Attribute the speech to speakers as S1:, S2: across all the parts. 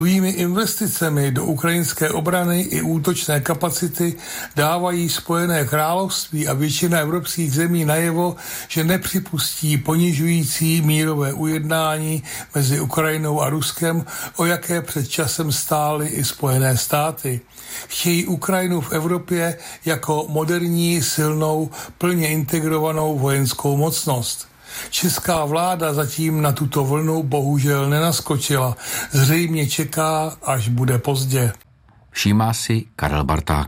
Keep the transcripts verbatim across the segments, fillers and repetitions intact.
S1: Novými investicemi do ukrajinské obrany i útočné kapacity dávají Spojené království a většina evropských zemí najevo, že nepřipustí ponižující mírové ujednání mezi Ukrajinou a Ruskem, o jaké před časem stály i Spojené státy. Chtějí Ukrajinu v Evropě jako moderní, silnou, plně integrovanou vojenskou mocnost. Česká vláda zatím na tuto vlnu bohužel nenaskočila. Zřejmě čeká, až bude pozdě.
S2: Všímá si Karel Barták.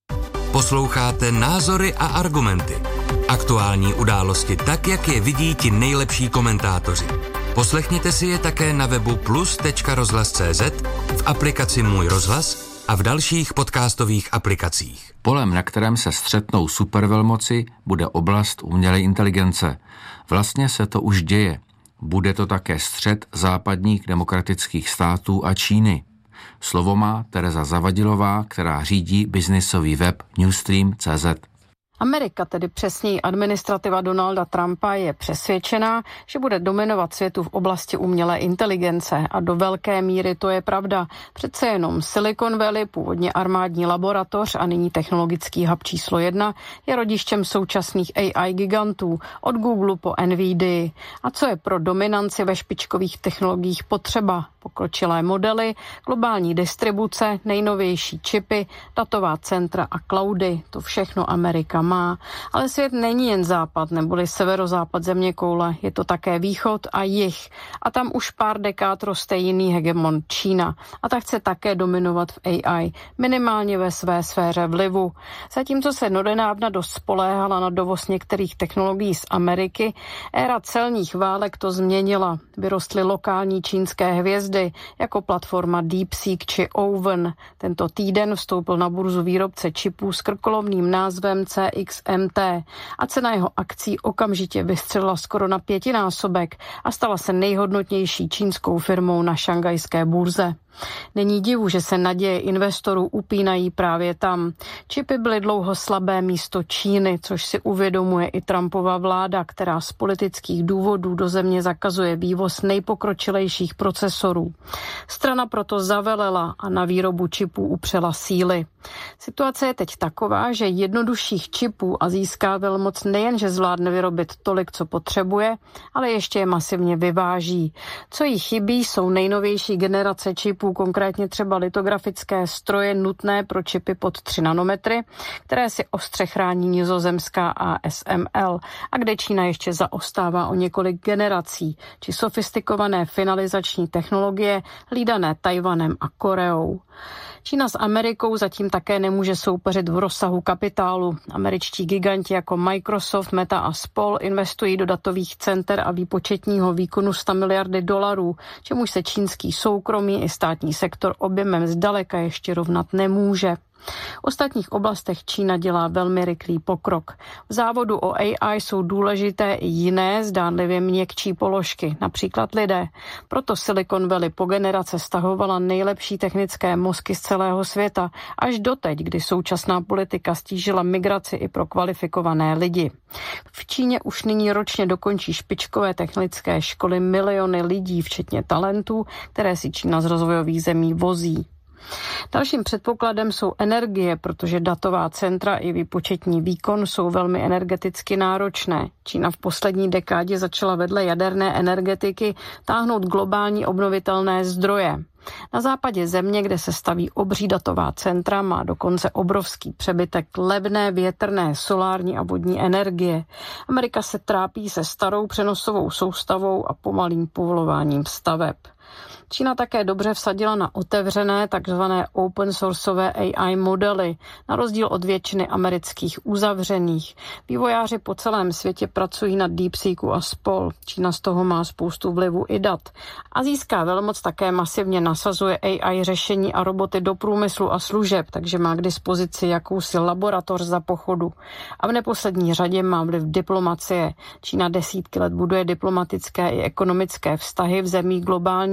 S3: Posloucháte Názory a argumenty. Aktuální události tak, jak je vidí ti nejlepší komentátoři. Poslechněte si je také na webu plus tečka rozhlas tečka cé zet, v aplikaci Můj rozhlas a v dalších podcastových aplikacích.
S2: Polem, na kterém se střetnou supervelmoci, bude oblast umělé inteligence. Vlastně se to už děje. Bude to také střet západních demokratických států a Číny. Slovo má Tereza Zavadilová, která řídí biznisový web Newstream tečka cé zet.
S4: Amerika, tedy přesněji administrativa Donalda Trumpa, je přesvědčená, že bude dominovat světu v oblasti umělé inteligence a do velké míry to je pravda. Přece jenom Silicon Valley, původně armádní laboratoř a nyní technologický hub číslo jedna, je rodištěm současných A I gigantů od Google po N V I D I. A co je pro dominanci ve špičkových technologiích potřeba? Pokročilé modely, globální distribuce, nejnovější čipy, datová centra a cloudy. To všechno Amerika má. Ale svět není jen západ neboli severozápad zeměkoule, je to také východ a jih. A tam už pár dekád roste jiný hegemon Čína. A ta chce také dominovat v A I, minimálně ve své sféře vlivu. Zatímco se donedávna dost spoléhala na dovoz některých technologií z Ameriky, éra celních válek to změnila. Vyrostly lokální čínské hvězdy, jako platforma DeepSeek či Oven. Tento týden vstoupil na burzu výrobce čipů s krkolomným názvem C X M T a cena jeho akcí okamžitě vystřelila skoro na pětinásobek a stala se nejhodnotnější čínskou firmou na šangajské burze. Není divu, že se naděje investorů upínají právě tam. Čipy byly dlouho slabé místo Číny, což si uvědomuje i Trumpova vláda, která z politických důvodů do země zakazuje vývoz nejpokročilejších procesorů. Strana proto zavelela a na výrobu čipů upřela síly. Situace je teď taková, že jednodušších čipů a získá velmoc nejenže zvládne vyrobit tolik, co potřebuje, ale ještě je masivně vyváží. Co jí chybí, jsou nejnovější generace čipů, konkrétně třeba litografické stroje nutné pro čipy pod tři nanometry, které si ostře chrání nizozemská A S M L a kde Čína ještě zaostává o několik generací, či sofistikované finalizační technologie hlídané Tajvanem a Koreou. Čína s Amerikou zatím také nemůže soupeřit v rozsahu kapitálu. Američtí giganti jako Microsoft, Meta a spol investují do datových center a výpočetního výkonu sto miliardy dolarů, čemuž se čínský soukromý i státní sektor objemem zdaleka ještě rovnat nemůže. V ostatních oblastech Čína dělá velmi rychlý pokrok. V závodu o A I jsou důležité i jiné, zdánlivě měkčí položky, například lidé. Proto Silicon Valley po generace stahovala nejlepší technické mozky z celého světa, až doteď, kdy současná politika stížila migraci i pro kvalifikované lidi. V Číně už nyní ročně dokončí špičkové technické školy miliony lidí, včetně talentů, které si Čína z rozvojových zemí vozí. Dalším předpokladem jsou energie, protože datová centra i výpočetní výkon jsou velmi energeticky náročné. Čína v poslední dekádě začala vedle jaderné energetiky táhnout globální obnovitelné zdroje. Na západě země, kde se staví obří datová centra, má dokonce obrovský přebytek levné větrné, solární a vodní energie. Amerika se trápí se starou přenosovou soustavou a pomalým povolováním staveb. Čína také dobře vsadila na otevřené, takzvané open sourceové A I modely, na rozdíl od většiny amerických uzavřených. Vývojáři po celém světě pracují na DeepSeeku a spol. Čína z toho má spoustu vlivu i dat. A získá velmoc také masivně nasazuje A I řešení a roboty do průmyslu a služeb, takže má k dispozici jakousi laboratoř za pochodu. A v neposlední řadě má vliv diplomacie. Čína desítky let buduje diplomatické i ekonomické vztahy v zemích globálního jihu.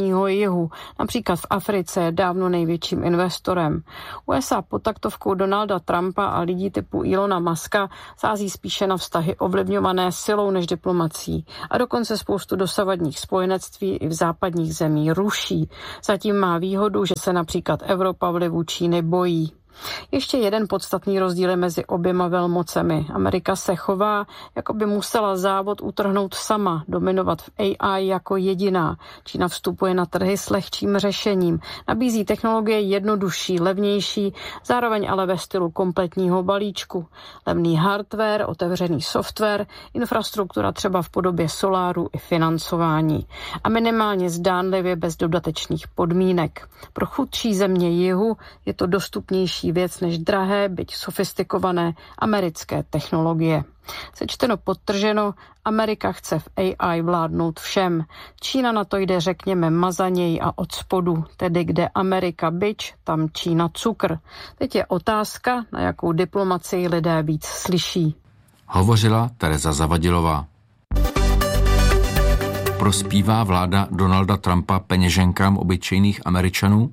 S4: jihu, například v Africe je dávno největším investorem. U S A pod taktovkou Donalda Trumpa a lidí typu Elona Muska sází spíše na vztahy ovlivňované silou než diplomací a dokonce spoustu dosavadních spojenectví i v západních zemí ruší. Zatím má výhodu, že se například Evropa vlivu Číny bojí. Ještě jeden podstatný rozdíl je mezi oběma velmocemi. Amerika se chová, jako by musela závod utrhnout sama, dominovat v A I jako jediná. Čína vstupuje na trhy s lehčím řešením, nabízí technologie jednodušší, levnější, zároveň ale ve stylu kompletního balíčku. Levný hardware, otevřený software, infrastruktura třeba v podobě soláru i financování. A minimálně zdánlivě bez dodatečných podmínek. Pro chudší země jihu je to dostupnější věc než drahé, byť sofistikované americké technologie. Sečteno podtrženo, Amerika chce v A I vládnout všem. Čína na to jde, řekněme, mazaněji a od spodu, tedy kde Amerika bič, tam Čína cukr. Teď je otázka, na jakou diplomacii lidé víc slyší.
S2: Hovořila Tereza Zavadilová. Prospívá vláda Donalda Trumpa peněženkám obyčejných Američanů?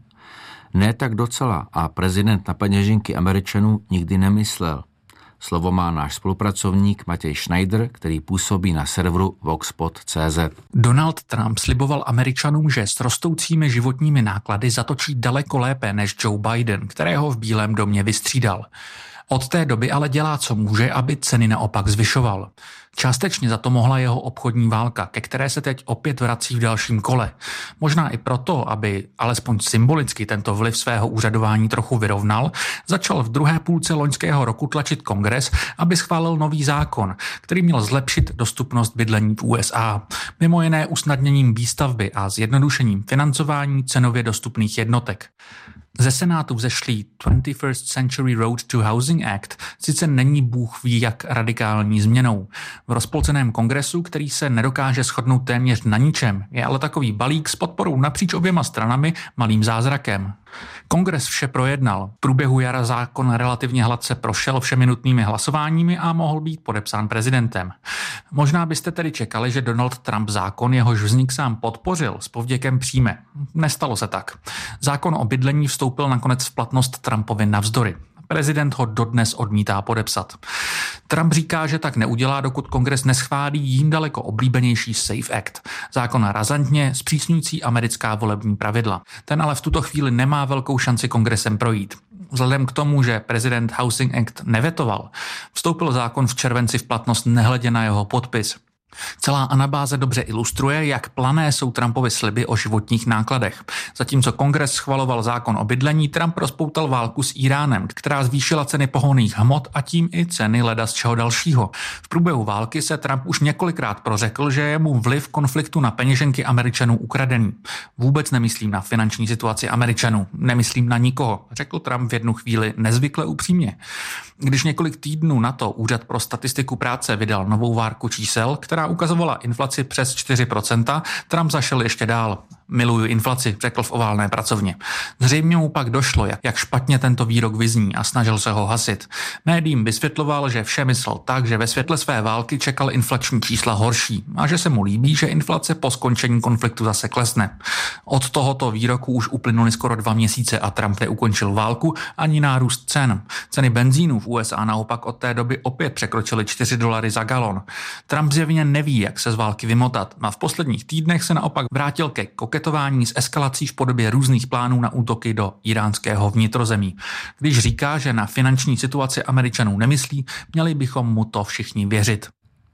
S2: Ne tak docela a prezident na peněženky Američanů nikdy nemyslel. Slovo má náš spolupracovník Matěj Schneider, který působí na serveru voxpot tečka cé zet.
S5: Donald Trump sliboval Američanům, že s rostoucími životními náklady zatočí daleko lépe než Joe Biden, kterého v Bílém domě vystřídal. Od té doby ale dělá, co může, aby ceny naopak zvyšoval. Částečně za to mohla jeho obchodní válka, ke které se teď opět vrací v dalším kole. Možná i proto, aby alespoň symbolicky tento vliv svého úřadování trochu vyrovnal, začal v druhé půlce loňského roku tlačit Kongres, aby schválil nový zákon, který měl zlepšit dostupnost bydlení v U S A. Mimo jiné usnadněním výstavby a zjednodušením financování cenově dostupných jednotek. Ze Senátu vzešlý twenty-first Century Road to Housing Act sice není bůh ví jak radikální změnou. V rozpolceném kongresu, který se nedokáže shodnout téměř na ničem, je ale takový balík s podporou napříč oběma stranami malým zázrakem. Kongres vše projednal. V průběhu jara zákon relativně hladce prošel všemi nutnými hlasováními a mohl být podepsán prezidentem. Možná byste tedy čekali, že Donald Trump zákon, jehož vznik sám podpořil, s povděkem přijme. Nestalo se tak. Zákon o bydlení vstoupil nakonec v platnost Trumpovi navzdory. Prezident ho dodnes odmítá podepsat. Trump říká, že tak neudělá, dokud Kongres neschválí jím daleko oblíbenější SAFE Act, zákon razantně zpřísňující americká volební pravidla. Ten ale v tuto chvíli nemá velkou šanci Kongresem projít. Vzhledem k tomu, že prezident Housing Act nevetoval, vstoupil zákon v červenci v platnost nehledě na jeho podpis. Celá anabáze dobře ilustruje, jak plané jsou Trumpovy sliby o životních nákladech. Zatímco Kongres schvaloval zákon o bydlení, Trump rozpoutal válku s Íránem, která zvýšila ceny pohonných hmot a tím i ceny leda z čeho dalšího. V průběhu války se Trump už několikrát prořekl, že je mu vliv konfliktu na peněženky Američanů ukradený. Vůbec nemyslím na finanční situaci Američanů, nemyslím na nikoho, řekl Trump v jednu chvíli nezvykle upřímně. Když několik týdnů na to Úřad pro statistiku práce vydal novou várku čísel, která ukazovala inflaci přes čtyři procenta, Trump zašel ještě dál. Miluju inflaci, řekl v oválné pracovně. Zřejmě mu pak došlo, jak, jak špatně tento výrok vyzní a snažil se ho hasit. Médiím vysvětloval, že vše myslel tak, že ve světle své války čekal inflační čísla horší a že se mu líbí, že inflace po skončení konfliktu zase klesne. Od tohoto výroku už uplynuly skoro dva měsíce a Trump neukončil válku ani nárůst cen. Ceny benzínu v U S A naopak od té doby opět překročily čtyři dolary za galon. Trump zjevně neví, jak se z války vymotat a v posledních týdnech se naopak vrátil ke koketování s eskalací v podobě různých plánů na útoky do iránského vnitrozemí. Když říká, že na finanční situaci Američanů nemyslí, měli bychom mu to všichni věřit.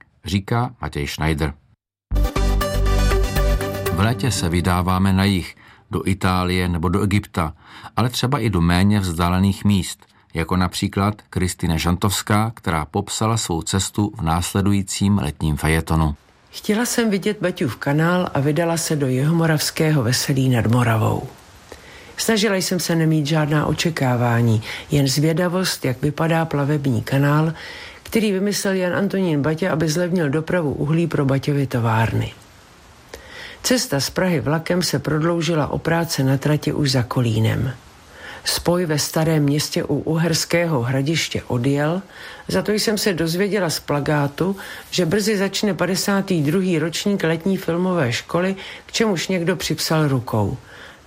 S2: Říká Matěj Schneider. V létě se vydáváme na jih, do Itálie nebo do Egypta, ale třeba i do méně vzdálených míst, jako například Kristýna Žantovská, která popsala svou cestu v následujícím letním fejetonu.
S6: Chtěla jsem vidět Baťův kanál a vydala se do jihomoravského Veselí nad Moravou. Snažila jsem se nemít žádná očekávání, jen zvědavost, jak vypadá plavební kanál, který vymyslel Jan Antonín Baťa, aby zlevnil dopravu uhlí pro Baťovy továrny. Cesta z Prahy vlakem se prodloužila o práce na trati už za Kolínem. Spoj ve Starém Městě u Uherského Hradiště odjel, za to jsem se dozvěděla z plakátu, že brzy začne padesátý druhý ročník letní filmové školy, k čemuž někdo připsal rukou.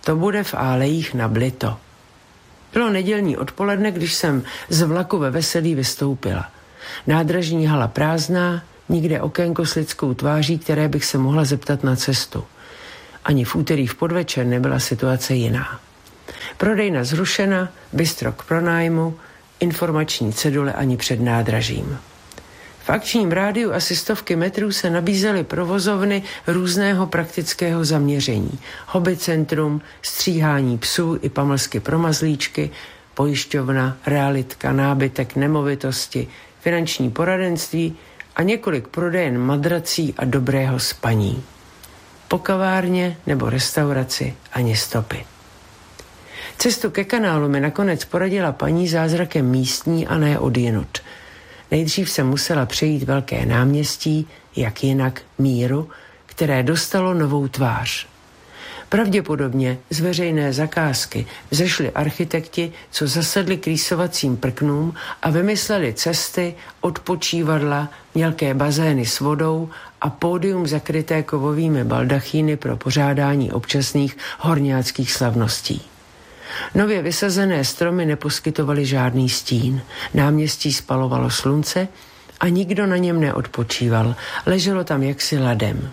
S6: To bude v Álejích na Blito. Bylo nedělní odpoledne, když jsem z vlaku ve Veselí vystoupila. Nádražní hala prázdná, nikde okénko s lidskou tváří, které bych se mohla zeptat na cestu. Ani v úterý v podvečer nebyla situace jiná. Prodejna zrušena, bistro k pronájmu, informační cedule ani před nádražím. V akčním rádiu asi stovky metrů se nabízely provozovny různého praktického zaměření. Hobby centrum, stříhání psů i pamlsky pro mazlíčky, pojišťovna, realitka, nábytek, nemovitosti, finanční poradenství a několik prodejen madrací a dobrého spaní. Po kavárně nebo restauraci ani stopy. Cestu ke kanálu mi nakonec poradila paní zázrakem místní a ne odjinud. Nejdřív jsem musela přejít velké náměstí, jak jinak Míru, které dostalo novou tvář. Pravděpodobně z veřejné zakázky vzešli architekti, co zasedli k rýsovacím prknům a vymysleli cesty, odpočívadla, mělké bazény s vodou a pódium zakryté kovovými baldachíny pro pořádání občasných horňáckých slavností. Nově vysazené stromy neposkytovaly žádný stín, náměstí spalovalo slunce a nikdo na něm neodpočíval, leželo tam jaksi ladem.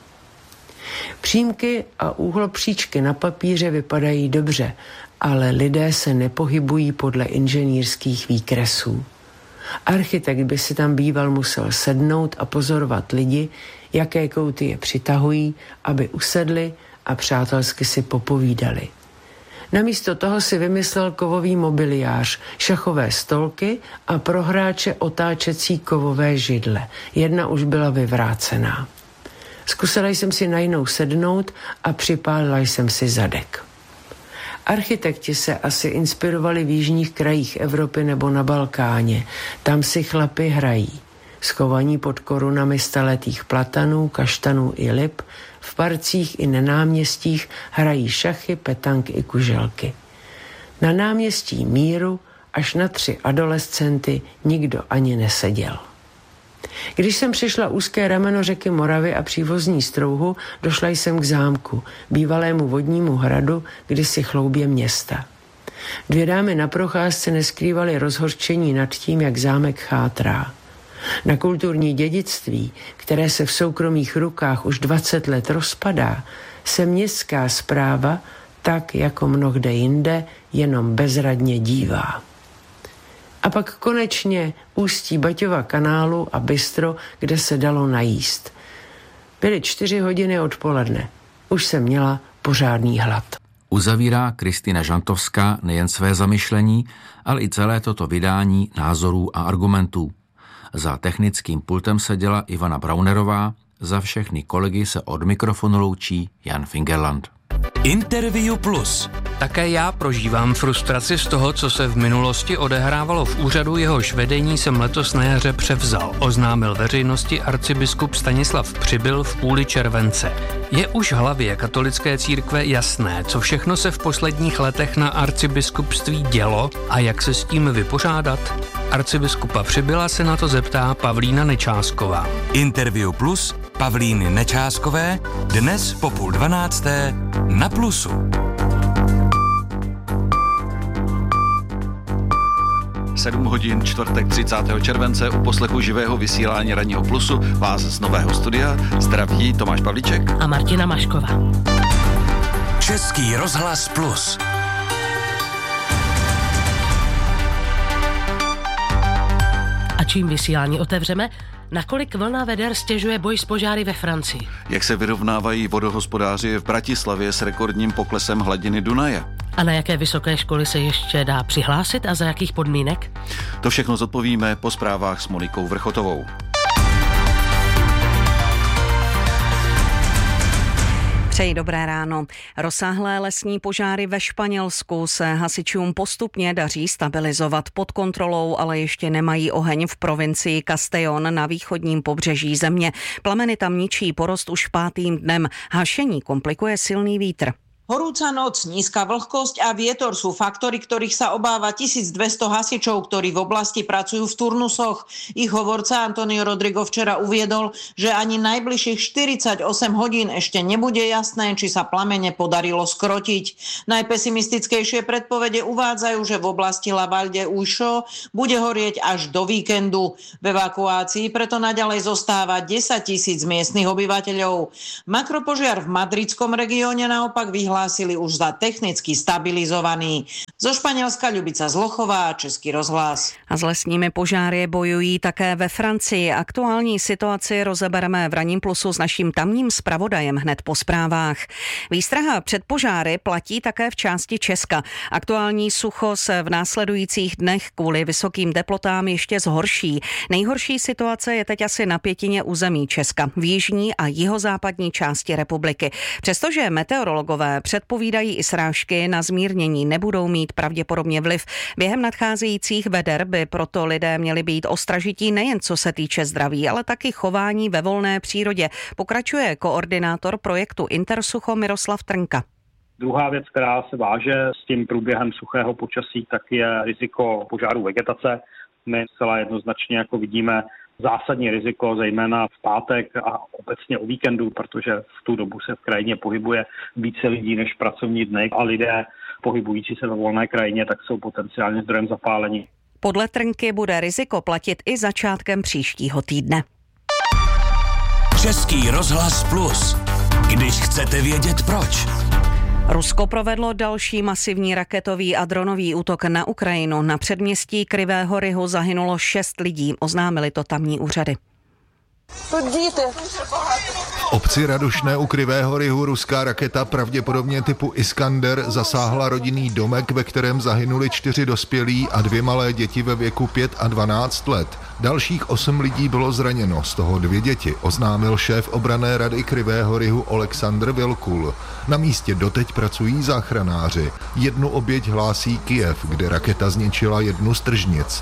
S6: Přímky a úhlopříčky na papíře vypadají dobře, ale lidé se nepohybují podle inženýrských výkresů. Architekt by si tam býval musel sednout a pozorovat lidi, jaké kouty je přitahují, aby usedli a přátelsky si popovídali. Namísto toho si vymyslel kovový mobiliář, šachové stolky a pro hráče otáčecí kovové židle. Jedna už byla vyvrácená. Zkusila jsem si na jinou sednout a připálila jsem si zadek. Architekti se asi inspirovali v jižních krajích Evropy nebo na Balkáně. Tam si chlapi hrají. Schovaní pod korunami staletých platanů, kaštanů i lip, v parcích i na náměstích hrají šachy, petank i kuželky. Na náměstí Míru až na tři adolescenty nikdo ani neseděl. Když jsem přišla úzké rameno řeky Moravy a přívozní Strouhu, došla jsem k zámku, bývalému vodnímu hradu, kdysi chloubě města. Dvě dámy na procházce neskrývaly rozhořčení nad tím, jak zámek chátrá. Na kulturní dědictví, které se v soukromých rukách už dvacet let rozpadá, se městská správa, tak jako mnohde jinde, jenom bezradně dívá. A pak konečně ústí Baťova kanálu a bistro, kde se dalo najíst. Byly čtyři hodiny odpoledne. Už jsem měla pořádný hlad.
S2: Uzavírá Kristýna Žantovská nejen své zamyšlení, ale i celé toto vydání názorů a argumentů. Za technickým pultem seděla Ivana Braunerová, za všechny kolegy se od mikrofonu loučí Jan Fingerland.
S3: Interview Plus.
S7: Také já prožívám frustraci z toho, co se v minulosti odehrávalo v úřadu, jehož vedení jsem letos na jaře převzal, oznámil veřejnosti arcibiskup Stanislav Přibyl v půli července. Je už hlavě katolické církve jasné, co všechno se v posledních letech na arcibiskupství dělo a jak se s tím vypořádat? Arcibiskupa Přibyla se na to zeptá Pavlína Nečásková.
S3: Interview Plus Pavlíny Nečáskové dnes po půl dvanácté na Plusu.
S8: sedm hodin, čtvrtek třicátého července u poslechu živého vysílání Ranního Plusu vás z nového studia zdraví Tomáš Pavlíček
S9: a Martina Mašková.
S3: Český rozhlas Plus.
S9: A čím vysílání otevřeme? Nakolik vlna veder stěžuje boj s požáry ve Francii?
S8: Jak se vyrovnávají vodohospodáři v Bratislavě s rekordním poklesem hladiny Dunaje?
S9: A na jaké vysoké školy se ještě dá přihlásit a za jakých podmínek?
S8: To všechno zodpovíme po zprávách s Monikou Vrchotovou.
S10: Přeji dobré ráno. Rozsáhlé lesní požáry ve Španělsku se hasičům postupně daří stabilizovat pod kontrolou, ale ještě nemají oheň v provincii Castellón na východním pobřeží země. Plameny tam ničí porost už pátým dnem. Hašení komplikuje silný vítr.
S11: Horúca noc, nízka vlhkosť a vietor sú faktory, ktorých sa obáva tisícdvesto hasičov, ktorí v oblasti pracujú v turnusoch. Ich hovorca Antonio Rodrigo včera uviedol, že ani najbližších štyridsaťosem hodín ešte nebude jasné, či sa plamene podarilo skrotiť. Najpesimistickejšie predpovede uvádzajú, že v oblasti La Val de Uixo bude horieť až do víkendu. V evakuácii preto naďalej zostáva desaťtisíc miestnych obyvateľov. Makropožiar v madridskom regióne naopak vyhlásil hlásili už za technicky stabilizovaný. Zo Španělska Ľubica Zlochová, Český rozhlas.
S10: A s lesními požáry bojují také ve Francii. Aktuální situaci rozebereme v Ranním plusu s naším tamním zpravodajem hned po zprávách. Výstraha před požáry platí také v části Česka. Aktuální sucho se v následujících dnech kvůli vysokým teplotám ještě zhorší. Nejhorší situace je teď asi na pětině území Česka, v jižní a jihozápadní části republiky. Přestože meteorologové předpovídají i srážky, na zmírnění nebudou mít pravděpodobně vliv. Během nadcházejících veder by proto lidé měli být ostražití nejen co se týče zdraví, ale taky chování ve volné přírodě, pokračuje koordinátor projektu Intersucho Miroslav Trnka.
S12: Druhá věc, která se váže s tím průběhem suchého počasí, tak je riziko požáru vegetace. My zcela jednoznačně jako vidíme zásadní riziko, zejména v pátek a obecně o víkendu, protože v tu dobu se v krajině pohybuje více lidí než pracovní dny a lidé pohybující se ve volné krajině tak jsou potenciálně zdrojem zapálení.
S10: Podle Trnky bude riziko platit i začátkem příštího týdne.
S13: Český rozhlas Plus. Když chcete vědět proč.
S10: Rusko provedlo další masivní raketový a dronový útok na Ukrajinu. Na předměstí Krivého Rihu zahynulo šest lidí, oznámili to tamní úřady.
S14: V obci Radošné u Krivého Rihu ruská raketa pravděpodobně typu Iskander zasáhla rodinný domek, ve kterém zahynuli čtyři dospělí a dvě malé děti ve věku pět a dvanáct let. Dalších osm lidí bylo zraněno, z toho dvě děti, oznámil šéf obranné rady Krivého Rihu Oleksandr Vilkul. Na místě doteď pracují záchranáři. Jednu oběť hlásí Kyjev, kde raketa zničila jednu z tržnic.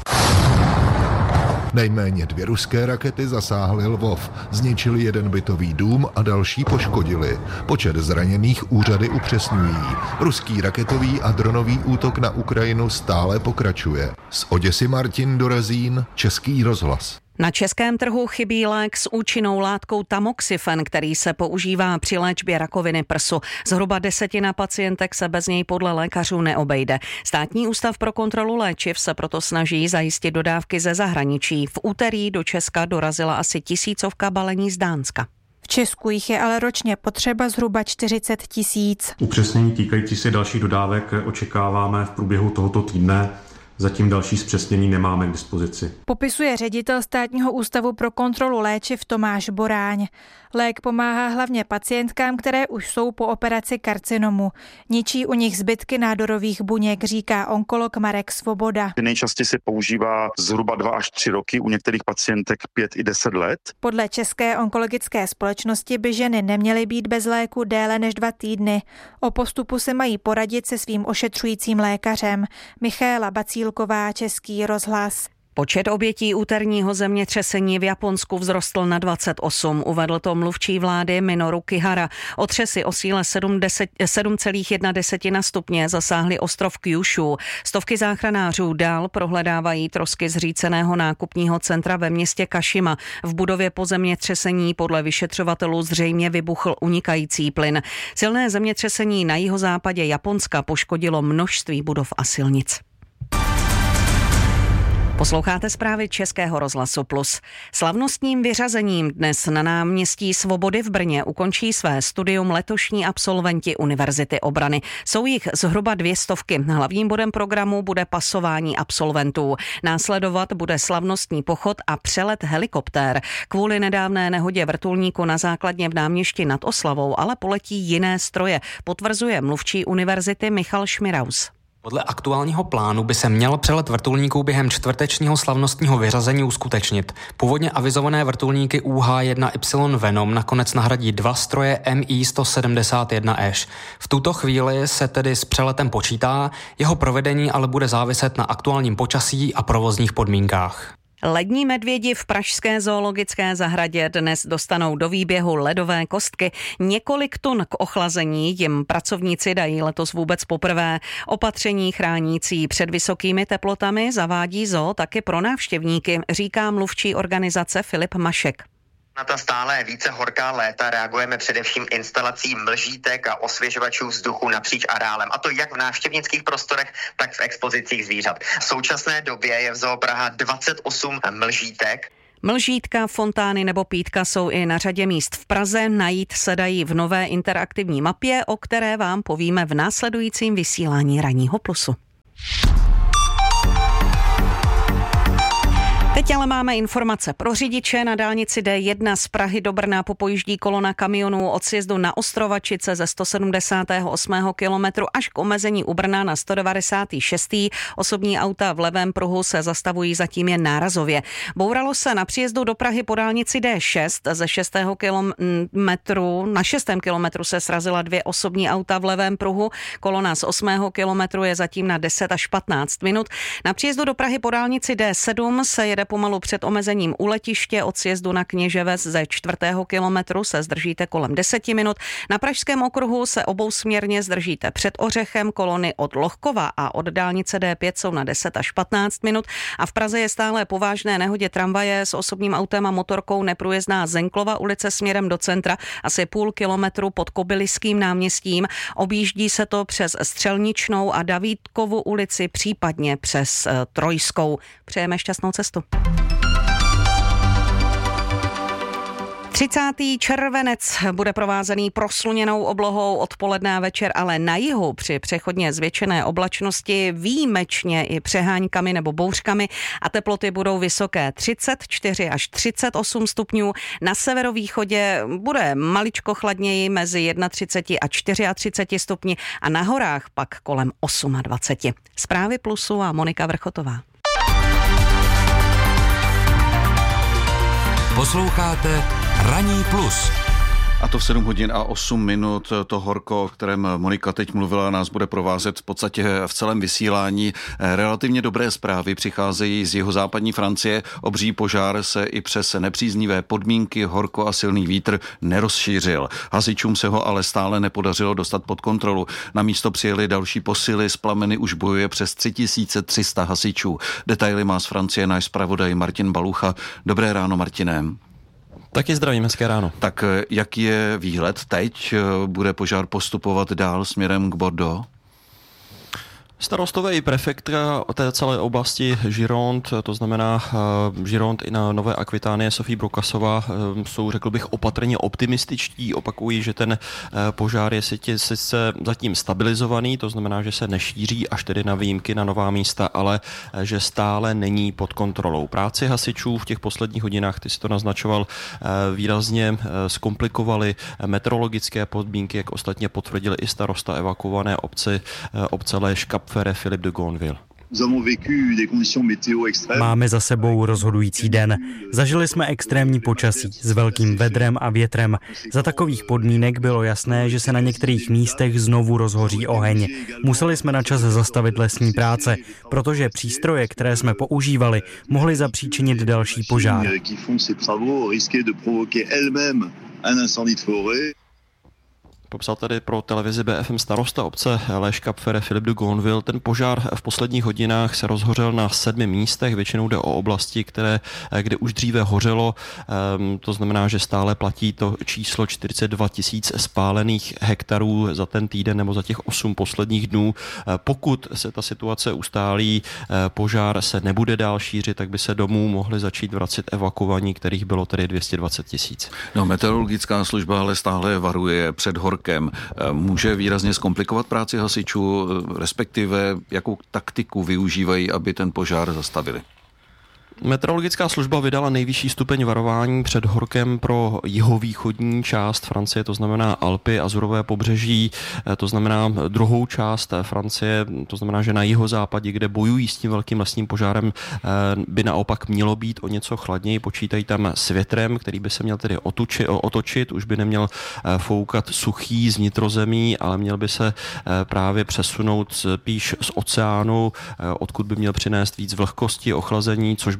S14: Nejméně dvě ruské rakety zasáhly Lvov, zničili jeden bytový dům a další poškodili. Počet zraněných úřady upřesňují. Ruský raketový a dronový útok na Ukrajinu stále pokračuje. Z Oděsy Martin Dorazín, Český rozhlas.
S10: Na českém trhu chybí lék s účinnou látkou tamoxifen, který se používá při léčbě rakoviny prsu. Zhruba desetina pacientek se bez něj podle lékařů neobejde. Státní ústav pro kontrolu léčiv se proto snaží zajistit dodávky ze zahraničí. V úterý do Česka dorazila asi tisícovka balení z Dánska.
S15: V Česku jich je ale ročně potřeba zhruba čtyřicet tisíc.
S16: Upřesnění týkající se dalších dodávek očekáváme v průběhu tohoto týdne. Zatím další zpřesnění nemáme k dispozici.
S15: Popisuje ředitel Státního ústavu pro kontrolu léčiv Tomáš Boráň. Lék pomáhá hlavně pacientkám, které už jsou po operaci karcinomu. Ničí u nich zbytky nádorových buněk, říká onkolog Marek Svoboda.
S17: Nejčastěji se používá zhruba dva až tři roky, u některých pacientek pět i deset let.
S15: Podle České onkologické společnosti by ženy neměly být bez léku déle než dva týdny. O postupu se mají poradit se svým ošetřujícím lékařem. Michaela Bacílková, Český rozhlas.
S10: Počet obětí úterního zemětřesení v Japonsku vzrostl na dvacet osm, uvedl to mluvčí vlády Minoru Kihara. Otřesy o síle sedm celá jedna stupně zasáhly ostrov Kyushu. Stovky záchranářů dál prohledávají trosky zříceného nákupního centra ve městě Kashima. V budově po zemětřesení podle vyšetřovatelů zřejmě vybuchl unikající plyn. Silné zemětřesení na jihozápadě Japonska poškodilo množství budov a silnic. Posloucháte zprávy Českého rozhlasu Plus. Slavnostním vyřazením dnes na náměstí Svobody v Brně ukončí své studium letošní absolventi Univerzity obrany. Jsou jich zhruba dvě stovky. Hlavním bodem programu bude pasování absolventů. Následovat bude slavnostní pochod a přelet helikoptér. Kvůli nedávné nehodě vrtulníku na základně v Náměšti nad Oslavou ale poletí jiné stroje, potvrzuje mluvčí univerzity Michal Šmiraus.
S18: Podle aktuálního plánu by se měl přelet vrtulníků během čtvrtečního slavnostního vyřazení uskutečnit. Původně avizované vrtulníky U H jedna Y Venom nakonec nahradí dva stroje M I sto sedmdesát jedna Ash. V tuto chvíli se tedy s přeletem počítá, jeho provedení ale bude záviset na aktuálním počasí a provozních podmínkách.
S10: Lední medvědi v pražské zoologické zahradě dnes dostanou do výběhu ledové kostky. Několik tun k ochlazení jim pracovníci dají letos vůbec poprvé. Opatření chránící před vysokými teplotami zavádí zoo taky pro návštěvníky, říká mluvčí organizace Filip Mašek.
S19: Na ta stále více horká léta reagujeme především instalací mlžítek a osvěžovačů vzduchu napříč areálem, a to jak v návštěvnických prostorech, tak v expozicích zvířat. V současné době je v Zoo Praha dvacet osm mlžítek.
S10: Mlžítka, fontány nebo pítka jsou i na řadě míst v Praze. Najít se dají v nové interaktivní mapě, o které vám povíme v následujícím vysílání Ranního plusu. Teď ale máme informace pro řidiče. Na dálnici D jedna z Prahy do Brna popojíždí kolona kamionů od sjezdu na Ostrovačice ze sto sedmdesátého osmého kilometru až k omezení u Brna na sto devadesátý šestý Osobní auta v levém pruhu se zastavují zatím jen nárazově. Bouralo se na příjezdu do Prahy po dálnici D šest ze šestého kilometru. Na šestém kilometru se srazila dvě osobní auta v levém pruhu. Kolona z osmého kilometru je zatím na deset až patnáct minut. Na příjezdu do Prahy po dálnici D sedm se jede pomalu před omezením u letiště. Od sjezdu na Kněževes ze čtvrtého kilometru se zdržíte kolem deseti minut. Na pražském okruhu se obousměrně zdržíte před Ořechem. Kolony od Lohkova a od dálnice D pět jsou na deset až patnáct minut. A v Praze je stále po vážné nehodě tramvaje s osobním autem a motorkou neprůjezdná Zenklova ulice směrem do centra asi půl kilometru pod Kobyliským náměstím. Objíždí se to přes Střelničnou a Davídkovu ulici, případně přes uh, Trojskou. Přejeme šťastnou cestu. třicátý červenec bude provázený prosluněnou oblohou odpoledne a večer, ale na jihu při přechodně zvětšené oblačnosti výjimečně i přeháňkami nebo bouřkami a teploty budou vysoké třicet čtyři až třicet osm stupňů. Na severovýchodě bude maličko chladněji mezi třicet jedna a třicet čtyři stupni a na horách pak kolem dvacet osm. Zprávy Plusu a Monika Vrchotová.
S3: Posloucháte Ranní plus.
S8: A to v sedm hodin a osm minut. To horko, o kterém Monika teď mluvila, nás bude provázet v podstatě v celém vysílání. Relativně dobré zprávy přicházejí z jihozápadní Francie. Obří požár se i přes nepříznivé podmínky, horko a silný vítr nerozšířil. Hasičům se ho ale stále nepodařilo dostat pod kontrolu. Na místo přijeli další posily, s plameny už bojuje přes tři tisíce tři sta hasičů. Detaily má z Francie náš zpravodaj Martin Balucha. Dobré ráno, Martine.
S20: Taky zdravím, hezké ráno.
S8: Tak jaký je výhled teď? Bude požár postupovat dál směrem k Bordeaux?
S20: Starostové i prefektra té celé oblasti Gironde, to znamená Gironde i na Nové Akvitánie, Sofie Brokasová, jsou, řekl bych, opatrně optimističtí. Opakují, že ten požár je sice zatím stabilizovaný, to znamená, že se nešíří až tedy na výjimky na nová místa, ale že stále není pod kontrolou. Práci hasičů v těch posledních hodinách, ty si to naznačoval, výrazně zkomplikovaly meteorologické podmínky, jak ostatně potvrdili i starosta evakuované obce, obce Léška Philippe de Gonville.
S21: Máme za sebou rozhodující den. Zažili jsme extrémní počasí s velkým vedrem a větrem. Za takových podmínek bylo jasné, že se na některých místech znovu rozhoří oheň. Museli jsme na čas zastavit lesní práce, protože přístroje, které jsme používali, mohly zapříčinit další požár.
S20: Popsal tady pro televizi B F M starosta obce Léškapfere Philippe de Gonville. Ten požár v posledních hodinách se rozhořel na sedmi místech, většinou jde o oblasti, které, kde už dříve hořelo. To znamená, že stále platí to číslo čtyřicet dva tisíc spálených hektarů za ten týden nebo za těch osm posledních dnů. Pokud se ta situace ustálí, požár se nebude dál šířit, tak by se domů mohli začít vracet evakuovaní, kterých bylo tedy dvě stě dvacet tisíc.
S8: No, meteorologická služba ale stále varuje před horkem. Může výrazně zkomplikovat práci hasičů, respektive jakou taktiku využívají, aby ten požár zastavili?
S20: Meteorologická služba vydala nejvyšší stupeň varování před horkem pro jihovýchodní část Francie, to znamená Alpy, Azurové pobřeží, to znamená druhou část Francie, to znamená, že na jihozápadě, kde bojují s tím velkým lesním požárem, by naopak mělo být o něco chladněji. Počítají tam s větrem, který by se měl tedy otočit, otočit, už by neměl foukat suchý z vnitrozemí, ale měl by se právě přesunout spíš z oceánu, odkud by měl přinést víc vlhkosti, ochlazení, což by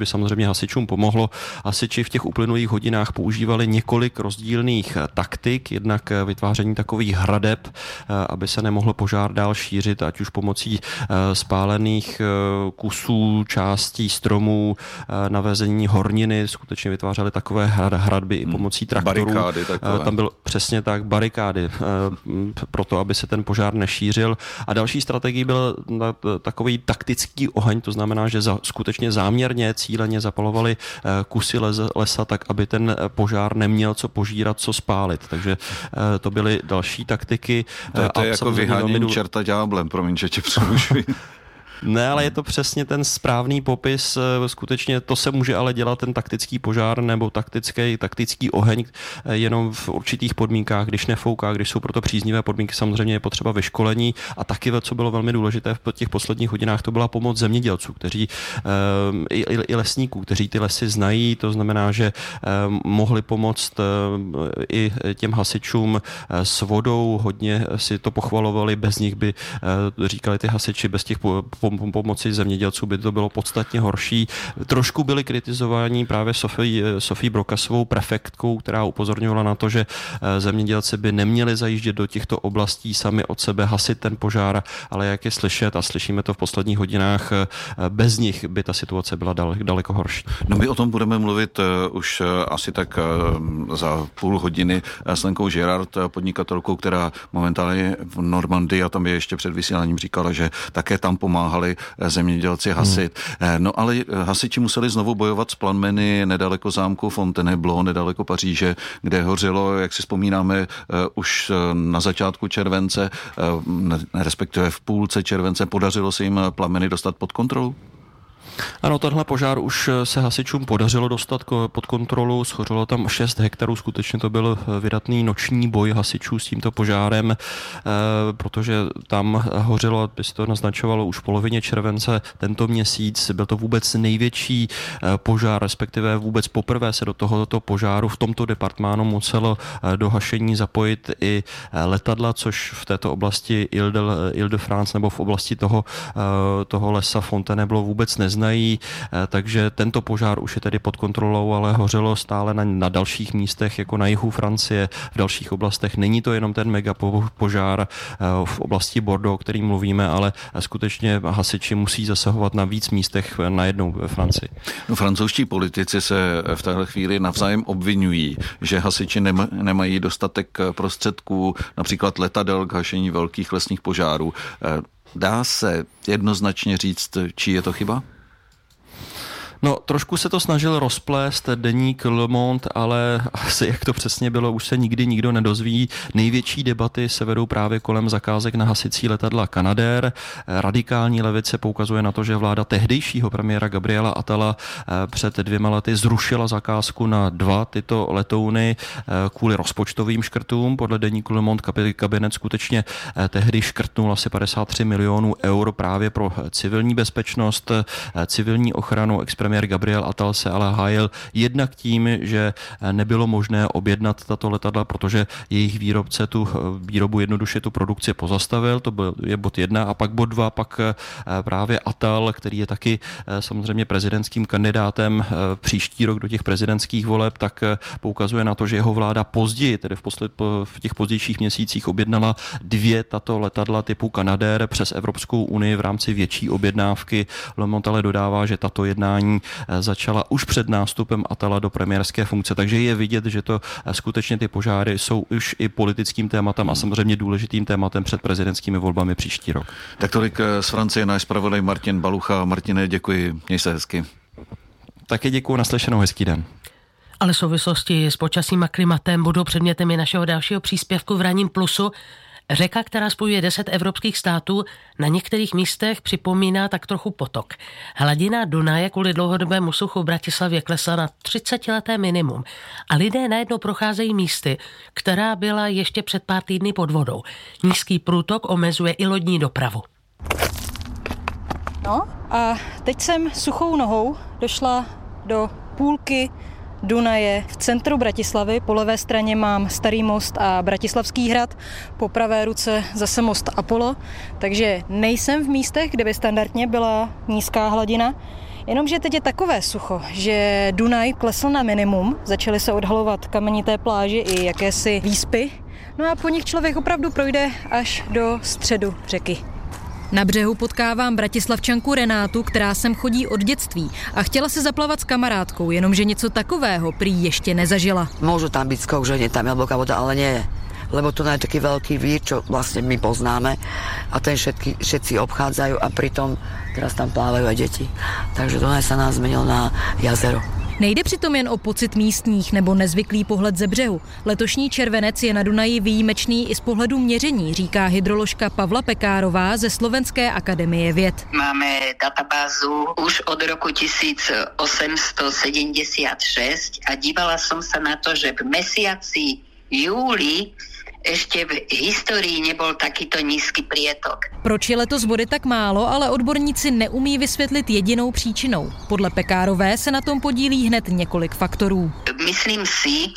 S20: samozřejmě hasičům pomohlo. Hasiči v těch uplynulých hodinách používali několik rozdílných taktik, jednak vytváření takových hradeb, aby se nemohl požár dál šířit, ať už pomocí spálených kusů, částí stromů, navezení horniny, skutečně vytvářeli takové hradby i pomocí traktorů.
S8: Barikády takové.
S20: Tam byl přesně tak, barikády, proto, aby se ten požár nešířil. A další strategií byl takový taktický oheň, to znamená, že za, skutečně záměrně, cíleně zapalovali kusy lesa tak, aby ten požár neměl co požírat, co spálit. Takže to byly další taktiky.
S8: To je, to je jako vyhánění důl... čerta ďáblem, promiň, že tě přerušuji.
S20: Ne, ale je to přesně ten správný popis. Skutečně to se může ale dělat ten taktický požár nebo taktický, taktický oheň jenom v určitých podmínkách, když nefouká, když jsou proto příznivé podmínky, samozřejmě je potřeba vyškolení a taky, co bylo velmi důležité v těch posledních hodinách, to byla pomoc zemědělců, kteří i, i lesníků, kteří ty lesy znají, to znamená, že mohli pomoct i těm hasičům s vodou, hodně si to pochvalovali, bez nich by, říkali ty hasiči, bez těch pomoci zemědělců by to bylo podstatně horší. Trošku byli kritizováni právě Sofii, Sofii Brokasovou, prefektkou, která upozorňovala na to, že zemědělci by neměli zajíždět do těchto oblastí sami od sebe, hasit ten požár, ale jak je slyšet, a slyšíme to v posledních hodinách, bez nich by ta situace byla daleko, daleko horší.
S8: No my o tom budeme mluvit už asi tak za půl hodiny s Lenkou Girard, podnikatelkou, která momentálně v Normandii a tam je ještě před vysíláním říkala, že také tam pomáhali zemědělci hasit. Hmm. No ale hasiči museli znovu bojovat s plameny nedaleko zámku Fontainebleau, nedaleko Paříže, kde hořelo, jak si vzpomínáme, už na začátku července, respektive v půlce července, podařilo se jim plameny dostat pod kontrolu?
S20: Ano, tenhle požár už se hasičům podařilo dostat pod kontrolu, schořilo tam šest hektarů, skutečně to byl vydatný noční boj hasičů s tímto požárem, protože tam hořilo, by se to naznačovalo už v polovině července tento měsíc, byl to vůbec největší požár, respektive vůbec poprvé se do tohoto požáru v tomto departmánu muselo do hašení zapojit i letadla, což v této oblasti Ile-de-France nebo v oblasti toho, toho lesa Fontainebleau vůbec neznají. Takže tento požár už je tedy pod kontrolou, ale hořelo stále na, na dalších místech, jako na jihu Francie, v dalších oblastech. Není to jenom ten mega požár v oblasti Bordeaux, o kterým mluvíme, ale skutečně hasiči musí zasahovat na víc místech najednou ve Francii.
S8: No, francouzští politici se v téhle chvíli navzájem obvinují, že hasiči nema, nemají dostatek prostředků, například letadel k hašení velkých lesních požárů. Dá se jednoznačně říct, čí je to chyba?
S20: No, trošku se to snažil rozplést deník Le Monde, ale asi jak to přesně bylo, už se nikdy nikdo nedozví. Největší debaty se vedou právě kolem zakázek na hasicí letadla Canadair. Radikální levice poukazuje na to, že vláda tehdejšího premiéra Gabriela Attala před dvěma lety zrušila zakázku na dva tyto letouny kvůli rozpočtovým škrtům. Podle deníku Le Monde kabinet skutečně tehdy škrtnul asi padesát tři milionů eur právě pro civilní bezpečnost, civilní ochranu. Premiér Gabriel Attal se ale hájil jednak tím, že nebylo možné objednat tato letadla, protože jejich výrobce tu výrobu jednoduše tu produkci pozastavil, to byl, je bod jedna, a pak bod dva, pak právě Attal, který je taky samozřejmě prezidentským kandidátem příští rok do těch prezidentských voleb, tak poukazuje na to, že jeho vláda později, tedy v, posled, v těch pozdějších měsících objednala dvě tato letadla typu Canadair přes Evropskou unii v rámci větší objednávky. Le Monde ale dodává, že tato jednání začala už před nástupem Attala do premiérské funkce, takže je vidět, že to skutečně ty požáry jsou už i politickým tématem a samozřejmě důležitým tématem před prezidentskými volbami příští rok.
S8: Tak tolik z Francie náš zpravodaj Martin Balucha. Martine, děkuji, měj se hezky.
S20: Taky děkuji, naslyšenou, hezký den.
S9: Ale v souvislosti s počasím a klimatem budou předmětem i našeho dalšího příspěvku v Ranním plusu. Řeka, která spojuje deset evropských států, na některých místech připomíná tak trochu potok. Hladina Dunaje kvůli dlouhodobému suchu v Bratislavě klesla na třicetileté minimum a lidé najednou procházejí místy, která byla ještě před pár týdny pod vodou. Nízký průtok omezuje i lodní dopravu.
S1: No a teď jsem suchou nohou došla do půlky Dunaje v centru Bratislavy. Po levé straně mám Starý most a Bratislavský hrad, po pravé ruce zase most Apollo, takže nejsem v místech, kde by standardně byla nízká hladina. Jenomže teď je takové sucho, že Dunaj klesl na minimum, začaly se odhalovat kamenité pláže i jakési výspy, no a po nich člověk opravdu projde až do středu řeky. Na břehu potkávám bratislavčanku Renátu, která sem chodí od dětství a chtěla se zaplavat s kamarádkou, jenomže něco takového prý ještě nezažila.
S4: Môžu tam byť skok, že nie tam hlboká voda, ale nie je. Lebo tu je taký veľký vír, čo vlastne my poznáme a ten všetky, všetci obchádzajú a pritom teraz tam plávajú aj deti. Takže Dunaj sa nám zmenil na jazero.
S1: Nejde přitom jen o pocit místních nebo nezvyklý pohled ze břehu. Letošní červenec je na Dunaji výjimečný i z pohledu měření, říká hydroložka Pavla Pekárová ze Slovenské akademie věd.
S22: Máme databázu už od roku tisícosemstosedemdesiatšesť a dívala som sa na to, že v mesiaci júli ešte v histórii nebol takýto nízky prietok.
S1: Proč je letos vody tak málo, ale odborníci neumí vysvětlit jedinou příčinou. Podle Pekárové se na tom podílí hned několik faktorů.
S22: Myslím si,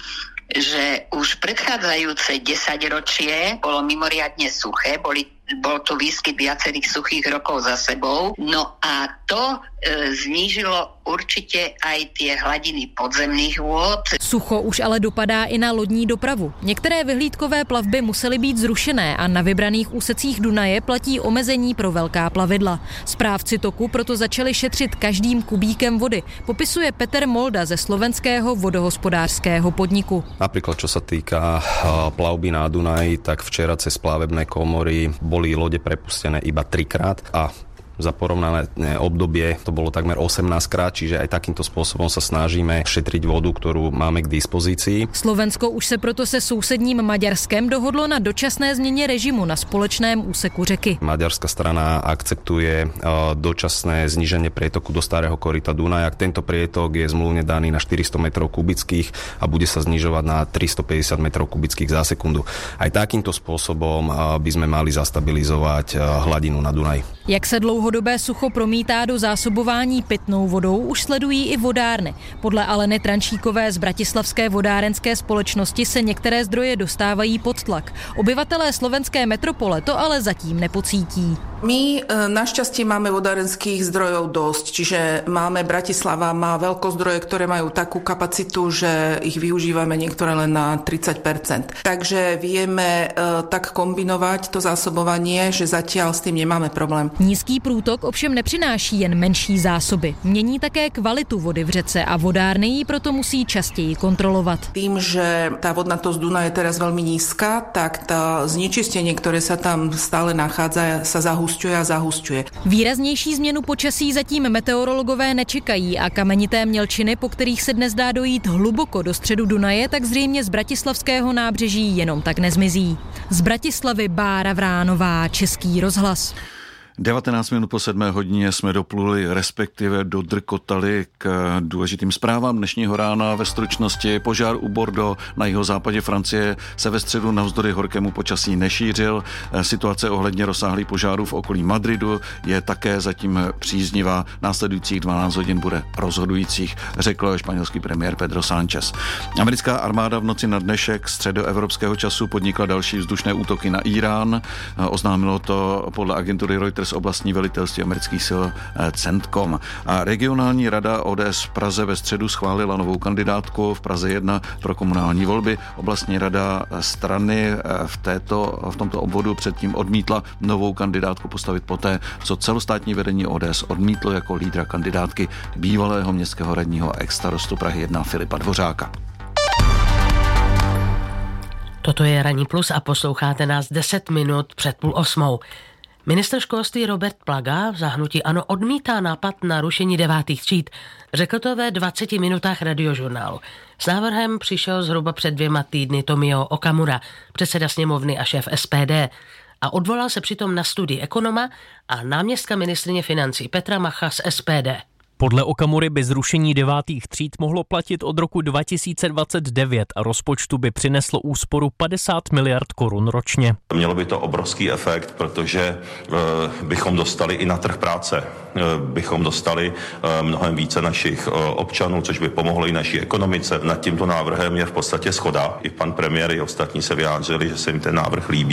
S22: že už predchádzajúce desaťročie bolo mimoriadne suché, boli, bol tu výskyt viacerých suchých rokov za sebou, no a to e, znížilo určite aj tie hladiny podzemných vôd.
S1: Sucho už ale dopadá i na lodní dopravu. Některé vyhlídkové plavby musely být zrušené a na vybraných úsecích Dunaje platí omezení pro velká plavidla. Správci toku proto začali šetřit každým kubíkem vody, popisuje Peter Molda ze slovenského vodohospodářského podniku.
S23: Napríklad, čo sa týka plavby na Dunaji, tak včera cez plavebné komory boli lode prepustené iba trikrát a za porovnané obdobie to bolo takmer osemnásťkrát, čiže aj takýmto spôsobom sa snažíme šetriť vodu, ktorú máme k dispozícii.
S1: Slovensko už se proto se sousedním Maďarskem dohodlo na dočasné změně režimu na společném úseku řeky.
S23: Maďarská strana akceptuje dočasné zníženie prietoku do starého koryta Dunaja. Tento prietok je zmluvne daný na štyristo metrov kubických a bude sa znižovať na tristopäťdesiat metrov kubických za sekundu. Aj takýmto spôsobom by sme mali zastabilizovať hladinu na Dunaji.
S1: Jak se dlouhodobé sucho promítá do zásobování pitnou vodou, už sledují i vodárny. Podle Aleny Trančíkové z Bratislavské vodárenské společnosti se některé zdroje dostávají pod tlak. Obyvatelé slovenské metropole to ale zatím nepocítí.
S24: My našťastie máme vodárenských zdrojov dosť, čiže máme, Bratislava má veľkozdroje, ktoré majú takú kapacitu, že ich využívame niektoré len na tridsať percent. Takže vieme e, tak kombinovať to zásobovanie, že zatiaľ s tým nemáme problém.
S1: Nízký průtok ovšem nepřináší jen menší zásoby. Mění také kvalitu vody v řece a vodárny ji proto musí častěji kontrolovat.
S24: Tým, že tá vodnatosť Dunaja je teraz veľmi nízka, tak tá znečistenie, ktoré sa tam stále nachádza, sa zahustuje a zahusťuje.
S1: Výraznější změnu počasí zatím meteorologové nečekají a kamenité mělčiny, po kterých se dnes dá dojít hluboko do středu Dunaje, tak zřejmě z bratislavského nábřeží jenom tak nezmizí. Z Bratislavy Bára Vránová, Český rozhlas.
S8: devatenáct minut po sedmé hodině jsme dopluli, respektive dodrkotali k důležitým zprávám dnešního rána. Ve stručnosti požár u Bordeaux na jihozápadě Francie se ve středu navzdory horkému počasí nešířil. Situace ohledně rozsáhlých požárů v okolí Madridu je také zatím příznivá. Následujících dvanáct hodin bude rozhodujících, řekl španělský premiér Pedro Sánchez. Americká armáda v noci na dnešek středoevropského času podnikla další vzdušné útoky na Irán. Oznámilo to podle agentury Reuters oblastní velitelství amerických sil CENTCOM. A regionální rada O D S v Praze ve středu schválila novou kandidátku v Praze jedna pro komunální volby. Oblastní rada strany v, této, v tomto obvodu předtím odmítla novou kandidátku postavit poté, co celostátní vedení O D S odmítlo jako lídra kandidátky bývalého městského radního a ex-starostu Prahy jedna Filipa Dvořáka.
S9: Toto je Ranní plus a posloucháte nás deset minut před půl osmou. Ministr školství Robert Plaga za hnutí ANO odmítá nápad na rušení devátých tříd. Řekl to ve dvaceti minutách radiožurnálu. S návrhem přišel zhruba před dvěma týdny Tomio Okamura, předseda sněmovny a šéf S P D. A odvolal se přitom na studii ekonoma a náměstka ministryně financí Petra Macha z S P D.
S25: Podle Okamury by zrušení devátých tříd mohlo platit od roku dva tisíce dvacet devět a rozpočtu by přineslo úsporu padesát miliard korun ročně.
S26: Mělo by to obrovský efekt, protože e, bychom dostali i na trh práce, e, bychom dostali e, mnohem více našich e, občanů, což by pomohlo i naší ekonomice. Nad tímto návrhem je v podstatě shoda. I pan premiér i ostatní se vyjádřili, že se jim ten návrh líbí.
S25: V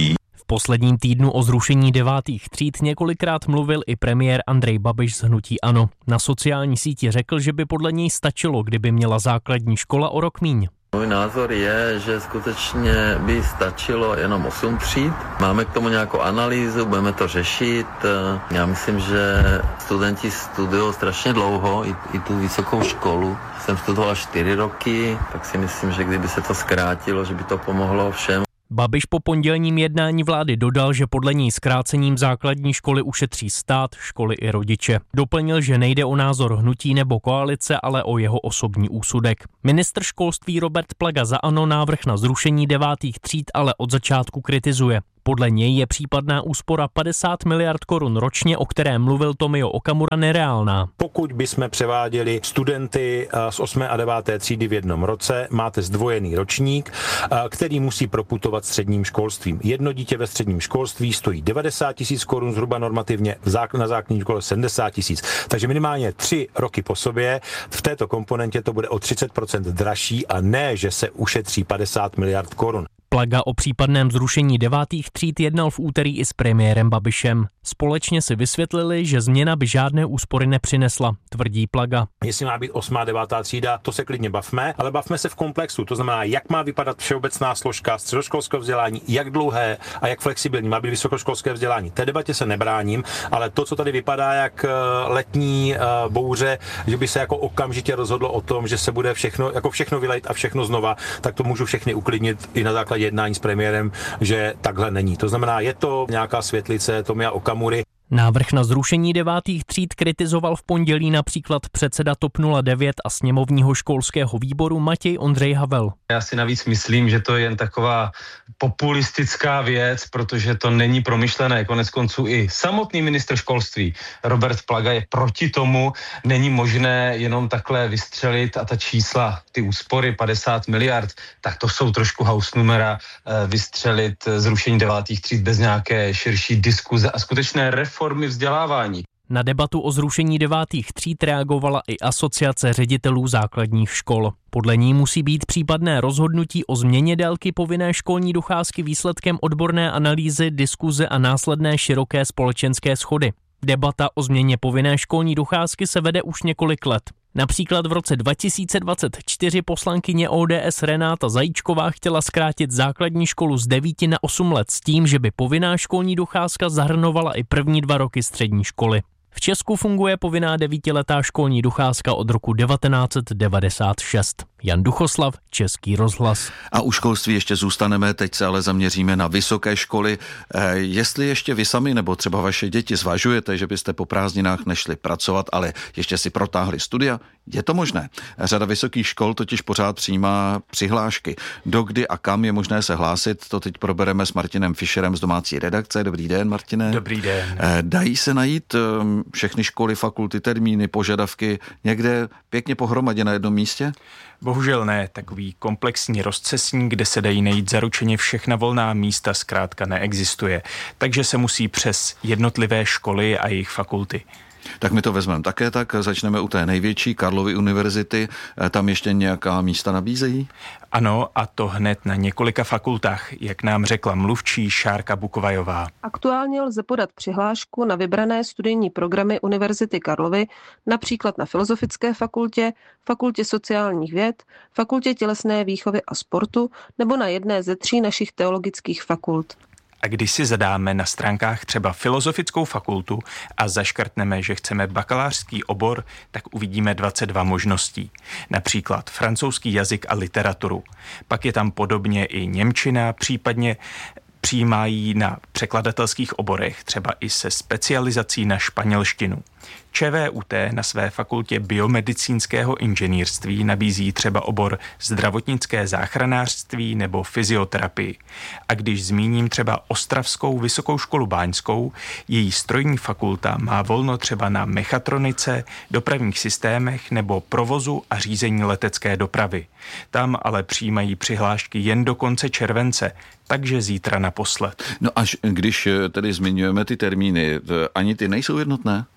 S25: posledním týdnu o zrušení devátých tříd několikrát mluvil i premiér Andrej Babiš z hnutí ANO. Na sociální síti řekl, že by podle něj stačilo, kdyby měla základní škola o rok míň.
S2: Můj názor je, že skutečně by stačilo jenom osm tříd. Máme k tomu nějakou analýzu, budeme to řešit. Já myslím, že studenti studují strašně dlouho, i, i tu vysokou školu. Jsem studoval čtyři roky, tak si myslím, že kdyby se to zkrátilo, že by to pomohlo všem.
S25: Babiš po pondělním jednání vlády dodal, že podle něj zkrácením základní školy ušetří stát, školy i rodiče. Doplnil, že nejde o názor hnutí nebo koalice, ale o jeho osobní úsudek. Ministr školství Robert Plaga za ANO návrh na zrušení devátých tříd ale od začátku kritizuje. Podle něj je případná úspora padesát miliard korun ročně, o které mluvil Tomio Okamura, nereálná.
S5: Pokud bychom převáděli studenty z osmé a deváté třídy v jednom roce, máte zdvojený ročník, který musí proputovat středním školstvím. Jedno dítě ve středním školství stojí devadesát tisíc korun, zhruba normativně na základní škole sedmdesát tisíc. Takže minimálně tři roky po sobě v této komponentě to bude o třicet procent dražší a ne, že se ušetří padesát miliard korun.
S25: Plaga o případném zrušení devátých tříd jednal v úterý i s premiérem Babišem. Společně si vysvětlili, že změna by žádné úspory nepřinesla, tvrdí Plaga.
S5: Jestli má být osmá a devátá třída, to se klidně bavme, ale bavme se v komplexu. To znamená, jak má vypadat všeobecná složka středoškolského vzdělání, jak dlouhé a jak flexibilní má být vysokoškolské vzdělání. Té debatě se nebráním, ale to, co tady vypadá jak letní bouře, že by se jako okamžitě rozhodlo o tom, že se bude všechno, jako všechno vylejt a všechno znova, tak to můžu všechny uklidnit i na základě jednání s premiérem, že takhle není. To znamená, je to nějaká světlice Tomia Okamury.
S25: Návrh na zrušení devátých tříd kritizoval v pondělí například předseda TOP nula devět a sněmovního školského výboru Matěj Ondřej Havel.
S6: Já si navíc myslím, že to je jen taková populistická věc, protože to není promyšlené. Konec konců i samotný ministr školství Robert Plaga je proti tomu. Není možné jenom takhle vystřelit a ta čísla, ty úspory padesát miliard, tak to jsou trošku hausnumera vystřelit zrušení devátých tříd bez nějaké širší diskuze a skutečné reformy formy vzdělávání.
S25: Na debatu o zrušení devátých tříd reagovala i Asociace ředitelů základních škol. Podle ní musí být případné rozhodnutí o změně délky povinné školní docházky výsledkem odborné analýzy, diskuze a následné široké společenské shody. Debata o změně povinné školní docházky se vede už několik let. Například v roce dva tisíce dvacet čtyři poslankyně O D S Renáta Zajíčková chtěla zkrátit základní školu z devíti na osm let s tím, že by povinná školní docházka zahrnovala i první dva roky střední školy. V Česku funguje povinná devítiletá školní docházka od roku devatenáct set devadesát šest. Jan Duchoslav, Český rozhlas.
S8: A u školství ještě zůstaneme, teď se ale zaměříme na vysoké školy. E, jestli ještě vy sami nebo třeba vaše děti zvažujete, že byste po prázdninách nešli pracovat, ale ještě si protáhli studia, je to možné. Řada vysokých škol totiž pořád přijímá přihlášky. Dokdy a kam je možné se hlásit, to teď probereme s Martinem Fischerem z domácí redakce. Dobrý den, Martine.
S7: Dobrý den.
S8: E, dají se najít všechny školy, fakulty, termíny, požadavky někde pěkně pohromadě na jednom místě?
S7: Bohužel ne, takový komplexní rozcesník, kde se dají najít zaručeně všechna volná místa, zkrátka neexistuje. Takže se musí přes jednotlivé školy a jejich fakulty.
S8: Tak my to vezmeme také tak, začneme u té největší Karlovy univerzity, tam ještě nějaká místa nabízejí?
S7: Ano, a to hned na několika fakultách, jak nám řekla mluvčí Šárka Bukovajová.
S11: Aktuálně lze podat přihlášku na vybrané studijní programy Univerzity Karlovy, například na Filozofické fakultě, Fakultě sociálních věd, Fakultě tělesné výchovy a sportu nebo na jedné ze tří našich teologických fakult.
S7: A když si zadáme na stránkách třeba Filozofickou fakultu a zaškrtneme, že chceme bakalářský obor, tak uvidíme dvacet dva možností. Například francouzský jazyk a literaturu. Pak je tam podobně i němčina, případně přijímají na překladatelských oborech, třeba i se specializací na španělštinu. ČVUT na své fakultě biomedicínského inženýrství nabízí třeba obor zdravotnické záchranářství nebo fyzioterapii. A když zmíním třeba Ostravskou vysokou školu báňskou, její strojní fakulta má volno třeba na mechatronice, dopravních systémech nebo provozu a řízení letecké dopravy. Tam ale přijímají přihlášky jen do konce července, takže zítra naposled.
S8: No až když tedy zmiňujeme ty termíny, ani ty nejsou jednotné?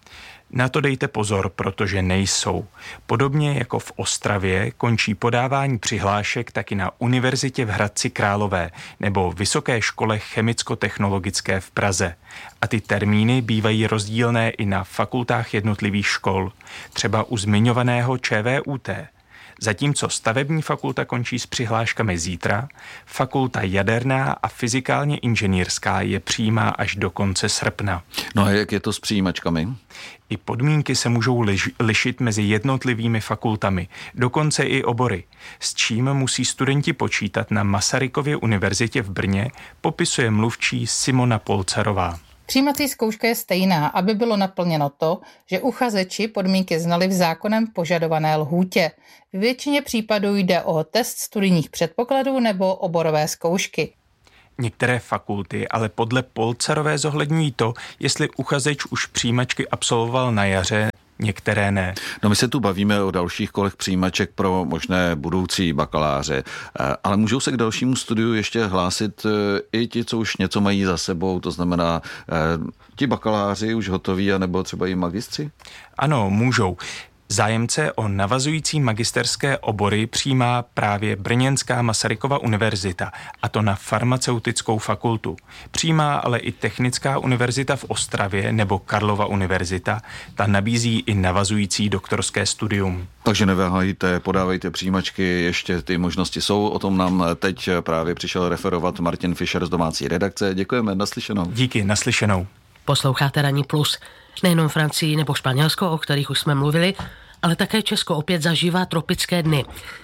S7: Na to dejte pozor, protože nejsou. Podobně jako v Ostravě končí podávání přihlášek taky na Univerzitě v Hradci Králové nebo Vysoké škole chemicko-technologické v Praze. A ty termíny bývají rozdílné i na fakultách jednotlivých škol, třeba u zmiňovaného ČVUT. Zatímco stavební fakulta končí s přihláškami zítra, fakulta jaderná a fyzikálně inženýrská je přijímá až do konce srpna.
S8: No a jak je to s přijímačkami?
S7: I podmínky se můžou liš- lišit mezi jednotlivými fakultami, dokonce i obory, s čím musí studenti počítat na Masarykově univerzitě v Brně, popisuje mluvčí Simona Polcarová.
S12: Přijímací zkouška je stejná, aby bylo naplněno to, že uchazeči podmínky znali v zákonem požadované lhůtě. V většině případů jde o test studijních předpokladů nebo oborové zkoušky.
S7: Některé fakulty ale podle Polcarové zohledňují to, jestli uchazeč už přijímačky absolvoval na jaře, některé ne.
S8: No my se tu bavíme o dalších kolech přijímaček pro možné budoucí bakaláře, ale můžou se k dalšímu studiu ještě hlásit i ti, co už něco mají za sebou, to znamená ti bakaláři už hotoví, anebo třeba i magistři?
S7: Ano, můžou. Zájemce o navazující magisterské obory přijímá právě Brněnská Masarykova univerzita, a to na farmaceutickou fakultu. Přijímá ale i Technická univerzita v Ostravě nebo Karlova univerzita, ta nabízí i navazující doktorské studium.
S8: Takže neváhejte, podávejte přijímačky, ještě ty možnosti jsou, o tom nám teď právě přišel referovat Martin Fischer z domácí redakce. Děkujeme, naslyšenou.
S7: Díky, naslyšenou.
S9: Posloucháte Ranní plus. Nejenom Francii nebo Španělsko, o kterých už jsme mluvili, ale také Česko opět zažívá tropické dny.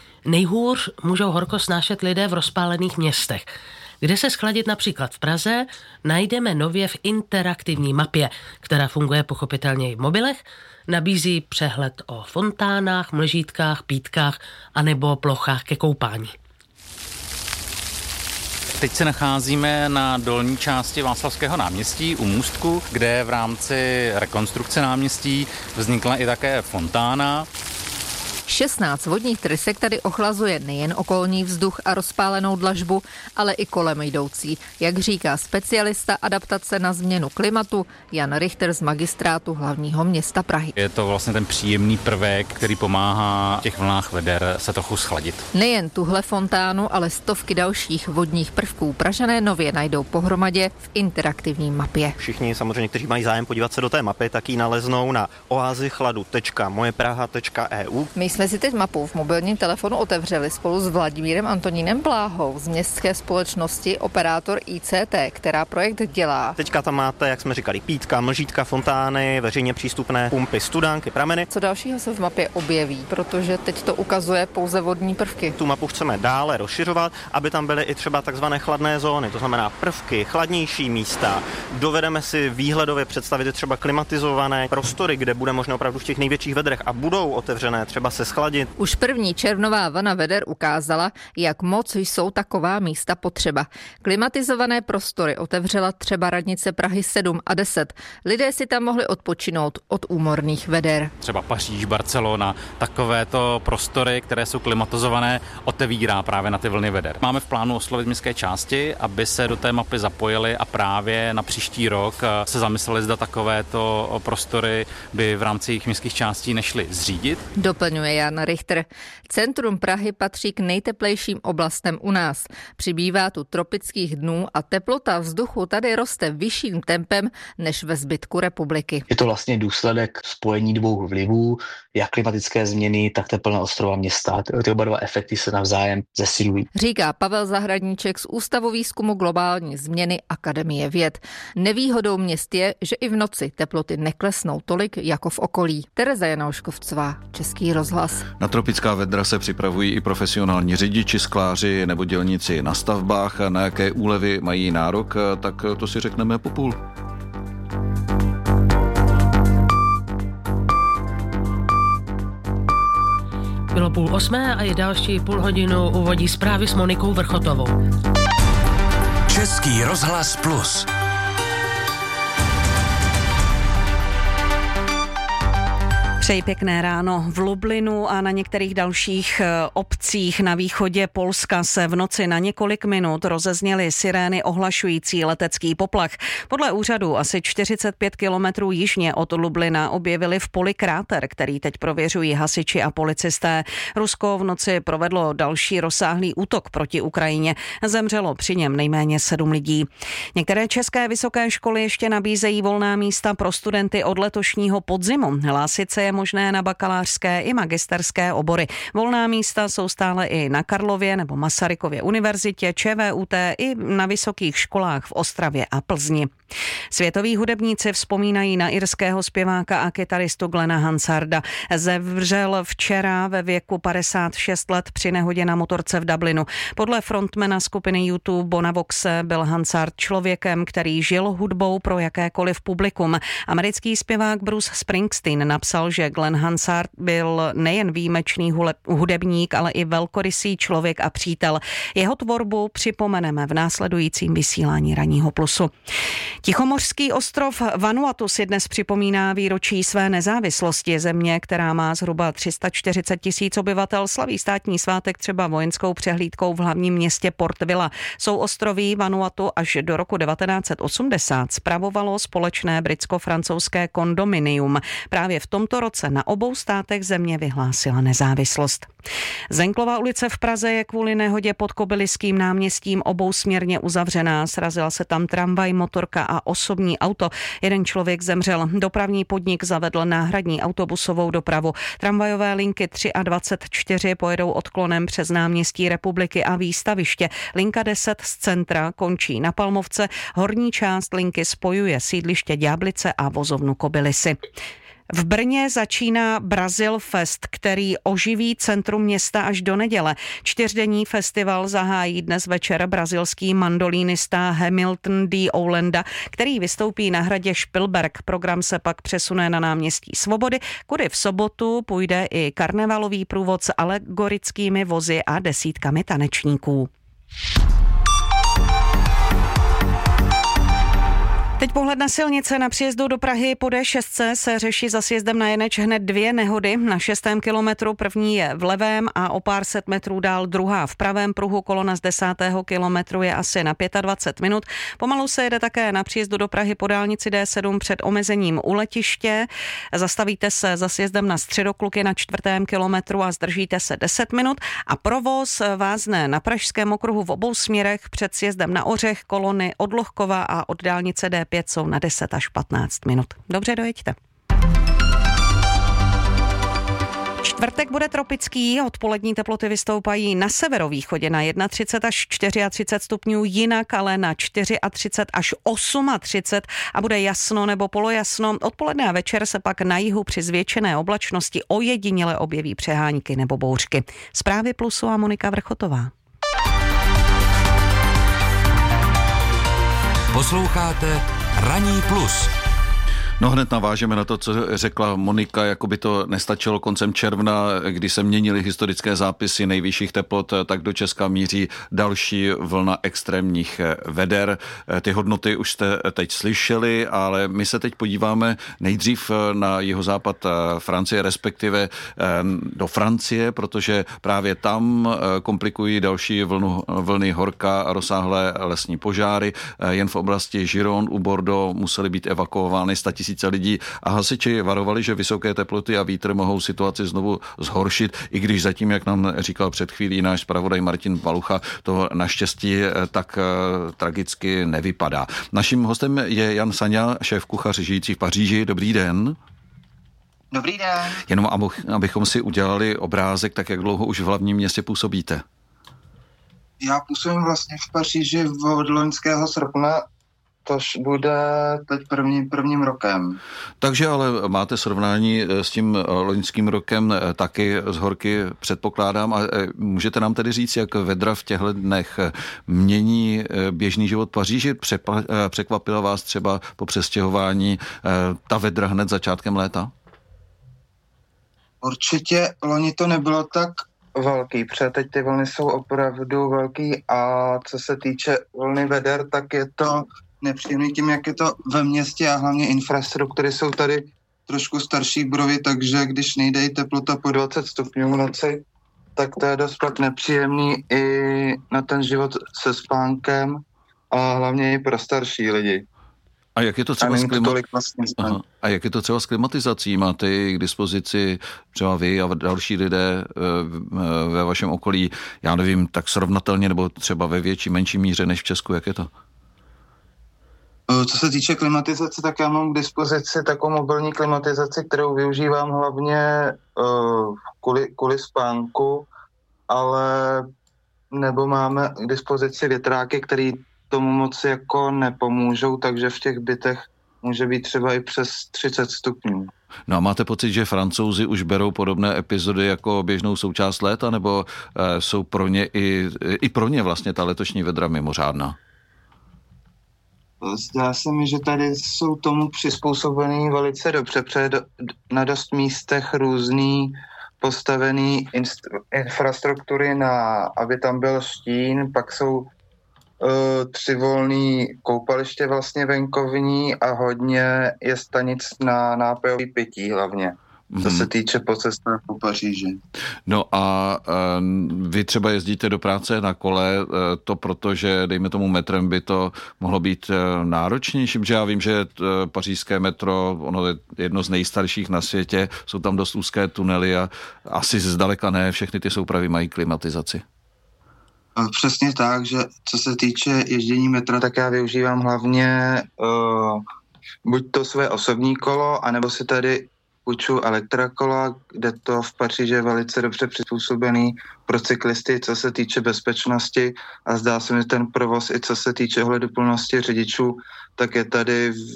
S9: Nejhůř můžou horko snášet lidé v rozpálených městech. Kde se schladit například v Praze, najdeme nově v interaktivní mapě, která funguje pochopitelně i v mobilech, nabízí přehled o fontánách, mlžítkách, pítkách anebo plochách ke koupání.
S13: Teď se nacházíme na dolní části Václavského náměstí u Můstku, kde v rámci rekonstrukce náměstí vznikla i také fontána.
S14: šestnáct vodních trysek tady ochlazuje nejen okolní vzduch a rozpálenou dlažbu, ale i kolem jdoucí, jak říká specialista adaptace na změnu klimatu Jan Richter z magistrátu hlavního města Prahy.
S13: Je to vlastně ten příjemný prvek, který pomáhá v těch vlnách veder se trochu schladit.
S14: Nejen tuhle fontánu, ale stovky dalších vodních prvků Pražané nově najdou pohromadě v interaktivní mapě.
S15: Všichni samozřejmě, kteří mají zájem podívat se do té mapy, tak ji naleznou na oazychladu tečka mojepraha tečka e u.
S14: My jsme si teď mapu v mobilním telefonu otevřeli spolu s Vladimírem Antonínem Bláhou z městské společnosti Operátor I C T, která projekt dělá.
S15: Teďka tam máte, jak jsme říkali, pítka, mlžítka, fontány, veřejně přístupné pumpy, studánky, prameny.
S14: Co dalšího se v mapě objeví, protože teď to ukazuje pouze vodní prvky.
S15: Tu mapu chceme dále rozšiřovat, aby tam byly i třeba takzvané chladné zóny, to znamená prvky, chladnější místa. Dovedeme si výhledově představit třeba klimatizované prostory, kde bude možné opravdu v těch největších vedrech a budou otevřené třeba se schladit.
S14: Už první červnová vlna veder ukázala, jak moc jsou taková místa potřeba. Klimatizované prostory otevřela třeba radnice Prahy sedm a deset. Lidé si tam mohli odpočinout od úmorných veder.
S13: Třeba Paříž, Barcelona, takovéto prostory, které jsou klimatizované, otevírá právě na ty vlny veder. Máme v plánu oslovit městské části, aby se do té mapy zapojili a právě na příští rok se zamysleli, zda takovéto prostory by v rámci jejich městských částí nešly zřídit.
S14: Doplňuje Jan Richter. Centrum Prahy patří k nejteplejším oblastem u nás. Přibývá tu tropických dnů a teplota vzduchu tady roste vyšším tempem než ve zbytku republiky.
S16: Je to vlastně důsledek spojení dvou vlivů, jak klimatické změny, tak teplná ostrova města. Ty oba dva efekty se navzájem zesilují.
S14: Říká Pavel Zahradníček z Ústavu výzkumu globální změny Akademie věd. Nevýhodou měst je, že i v noci teploty neklesnou tolik jako v okolí. Tereza Janouškovcová, Český rozhlas.
S8: Na tropická vedra se připravují i profesionální řidiči, skláři nebo dělníci na stavbách. Na jaké úlevy mají nárok, tak to si řekneme po půl.
S9: Bylo půl osmé a je další půl hodinu uvodí zprávy s Monikou Vrchotovou.
S3: Český rozhlas plus.
S10: Přeji pěkné ráno. V Lublinu a na některých dalších obcích na východě Polska se v noci na několik minut rozezněly sirény ohlašující letecký poplach. Podle úřadu asi čtyřicet pět kilometrů jižně od Lublina objevili v poli kráter, který teď prověřují hasiči a policisté. Rusko v noci provedlo další rozsáhlý útok proti Ukrajině. Zemřelo při něm nejméně sedm lidí. Některé české vysoké školy ještě nabízejí volná místa pro studenty od letošního podzimu. Hlásit se je možné na bakalářské i magisterské obory. Volná místa jsou stále i na Karlově nebo Masarykově univerzitě, ČVUT i na vysokých školách v Ostravě a Plzni. Světoví hudebníci vzpomínají na irského zpěváka a kytaristu Glena Hansarda. Zemřel včera ve věku padesát šest let při nehodě na motorce v Dublinu. Podle frontmana skupiny U dva Bona Voxe byl Hansard člověkem, který žil hudbou pro jakékoliv publikum. Americký zpěvák Bruce Springsteen napsal, že Glenn Hansard byl nejen výjimečný hudebník, ale i velkorysý člověk a přítel. Jeho tvorbu připomeneme v následujícím vysílání Ranního plusu. Tichomořský ostrov Vanuatu si dnes připomíná výročí své nezávislosti. Země, která má zhruba tři sta čtyřicet tisíc obyvatel, slaví státní svátek třeba vojenskou přehlídkou v hlavním městě Port Vila. Souostroví Vanuatu až do roku devatenáct set osmdesát spravovalo společné britsko-francouzské kondominium. Právě v tomto roce na obou státech země vyhlásila nezávislost. Zenklova ulice v Praze je kvůli nehodě pod Kobyliským náměstím obousměrně uzavřená. Srazila se tam tramvaj, motorka a osobní auto. Jeden člověk zemřel. Dopravní podnik zavedl náhradní autobusovou dopravu. Tramvajové linky dvacet čtyři pojedou odklonem přes náměstí Republiky a Výstaviště. Linka deset z centra končí na Palmovce. Horní část linky spojuje sídliště Ďáblice a vozovnu Kobylisy. V Brně začíná Brazil Fest, který oživí centrum města až do neděle. Čtyřdenní festival zahájí dnes večer brazilský mandolínista Hamilton D. Oulenda, který vystoupí na hradě Špilberg. Program se pak přesune na náměstí Svobody, kudy v sobotu půjde i karnevalový průvod s alegorickými vozy a desítkami tanečníků. Teď pohled na silnice. Na příjezdu do Prahy po D šest se řeší za sjezdem na Jeneč hned dvě nehody. Na šestém kilometru první je v levém a o pár set metrů dál druhá v pravém pruhu. Kolona z desátého kilometru je asi na dvacet pět minut. Pomalu se jede také na příjezdu do Prahy po dálnici D sedm před omezením u letiště. Zastavíte se za sjezdem na Středokluky na čtvrtém kilometru a zdržíte se deset minut. A provoz vázne na Pražském okruhu v obou směrech před sjezdem na Ořech. Kolony od Lohkova a od dálnice D pět jsou na deset až patnáct minut. Dobře, dojeďte. Čtvrtek bude tropický, odpolední teploty vystoupají na severovýchodě na třicet jedna až třicet čtyři stupňů, jinak ale na třicet čtyři až třicet osm a bude jasno nebo polojasno. Odpoledne a večer se pak na jihu při zvětšené oblačnosti ojediněle objeví přehánky nebo bouřky. Zprávy Plusu a Monika Vrchotová.
S3: Posloucháte Ranní plus.
S8: No hned navážeme na to, co řekla Monika, jako by to nestačilo koncem června, kdy se měnily historické zápisy nejvyšších teplot, tak do Česka míří další vlna extrémních veder. Ty hodnoty už jste teď slyšeli, ale my se teď podíváme nejdřív na jihozápad Francie, respektive do Francie, protože právě tam komplikují další vlnu, vlny horka a rozsáhlé lesní požáry. Jen v oblasti Gironde u Bordeaux museli být evakuovány statisíce lidí a hasiči varovali, že vysoké teploty a vítr mohou situaci znovu zhoršit, i když zatím, jak nám říkal před chvílí náš zpravodaj Martin Balucha, to naštěstí tak tragicky nevypadá. Naším hostem je Jan Saňa, šéf kuchař žijící v Paříži. Dobrý den.
S17: Dobrý den.
S8: Jenom abychom si udělali obrázek, tak jak dlouho už v hlavním městě působíte?
S17: Já působím vlastně v Paříži od loňského srpna, tož bude teď první, prvním rokem.
S8: Takže ale máte srovnání s tím loňským rokem taky z horky, předpokládám. A můžete nám tedy říct, jak vedra v těchto dnech mění běžný život Paříži? Překvapila vás třeba po přestěhování ta vedra hned začátkem léta?
S17: Určitě loni to nebylo tak velký, protože teď ty vlny jsou opravdu velký a co se týče vlny veder, tak je to nepříjemný tím, jak je to ve městě a hlavně infrastruktury jsou tady trošku starší budovy, takže když nejde i teplota po dvacet stupňů v noci, tak to je dost pak nepříjemný i na ten život se spánkem a hlavně i pro starší lidi.
S8: A jak je to třeba s klima...
S17: vlastně
S8: Aha. A jak je to třeba s klimatizací? Máte k dispozici třeba vy a další lidé ve vašem okolí, já nevím, tak srovnatelně nebo třeba ve větší, menší míře než v Česku, jak je to?
S17: Co se týče klimatizace, tak já mám k dispozici takovou mobilní klimatizaci, kterou využívám hlavně uh, kvůli, kvůli spánku, ale nebo máme k dispozici větráky, které tomu moc jako nepomůžou, takže v těch bytech může být třeba i přes třicet stupňů.
S8: No a máte pocit, že Francouzi už berou podobné epizody jako běžnou součást léta, nebo uh, jsou pro ně i, i pro ně vlastně ta letošní vedra mimořádná?
S17: Zdá se mi, že tady jsou tomu přizpůsobený velice dobře, protože na dost místech různý postavený inst- infrastruktury, na, aby tam byl štín, pak jsou uh, tři volný koupaliště vlastně venkovní a hodně je stanic na nápojový pití hlavně. Co se týče po cestách po Paříži.
S8: No a uh, vy třeba jezdíte do práce na kole, uh, to protože, dejme tomu metrem, by to mohlo být uh, náročnější, protože já vím, že uh, pařížské metro, ono je jedno z nejstarších na světě, jsou tam dost úzké tunely a asi zdaleka ne všechny ty soupravy mají klimatizaci.
S17: Přesně tak, že co se týče ježdění metra, tak já využívám hlavně uh, buď to své osobní kolo, anebo si tady půjču elektrokola, kde to v Paříži je velice dobře přizpůsobený pro cyklisty, co se týče bezpečnosti a zdá se mi ten provoz i co se týče ohleduplnosti řidičů, tak je tady v,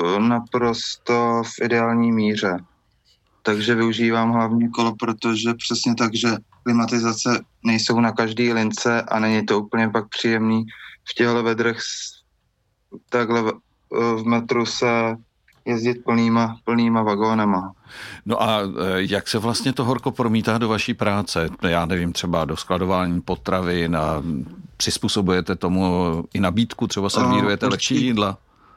S17: naprosto v ideální míře. Takže využívám hlavně kolo, protože přesně tak, že klimatizace nejsou na každý lince a není to úplně pak příjemný v těchto vedrech takhle v metru se jezdit plnýma, plnýma vagónama.
S8: No a jak se vlastně to horko promítá do vaší práce? Já nevím, třeba do skladování potravin a přizpůsobujete tomu i nabídku, třeba servírujete no, lepší jídla?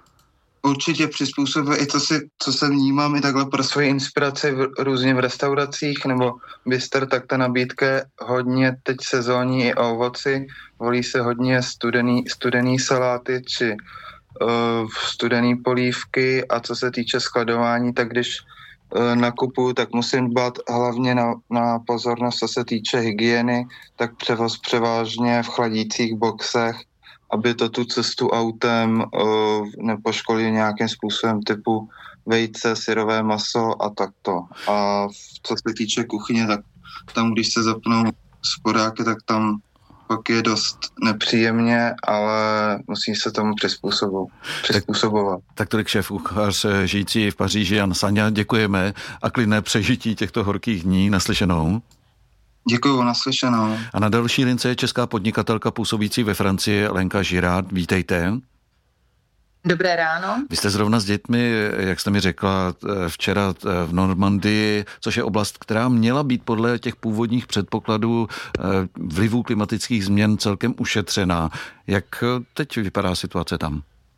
S17: Určitě přizpůsobuje i to, si, co se vnímám i takhle pro svoji inspiraci v, různě v restauracích nebo bistr, tak ta nabídka je hodně teď sezónní i o ovoci. Volí se hodně studený, studený saláty či uh, studený polívky a co se týče skladování, tak když uh, nakupuju, tak musím dbát hlavně na, na pozornost, co se týče hygieny, tak převoz převážně v chladících boxech, aby to tu cestu autem uh, nepoškodil nějakým způsobem typu vejce, syrové maso a takto. A co se týče kuchyně, tak tam, když se zapnou sporáky, tak tam pak je dost nepříjemně, ale musí se tomu přizpůsobovat.
S8: Tak, tak tolik šéf kuchař žijící v Paříži Jan Saňa, děkujeme a klidné přežití těchto horkých dní. Naslyšenou.
S17: Děkuju, naslyšenou.
S8: A na další lince je česká podnikatelka působící ve Francii Lenka Girard. Vítejte.
S4: Dobré ráno.
S8: Vy jste zrovna s dětmi, jak jste mi řekla, včera v Normandii, což je oblast, která měla být podle těch původních předpokladů vlivů klimatických změn celkem ušetřená. Jak teď vypadá situace tam?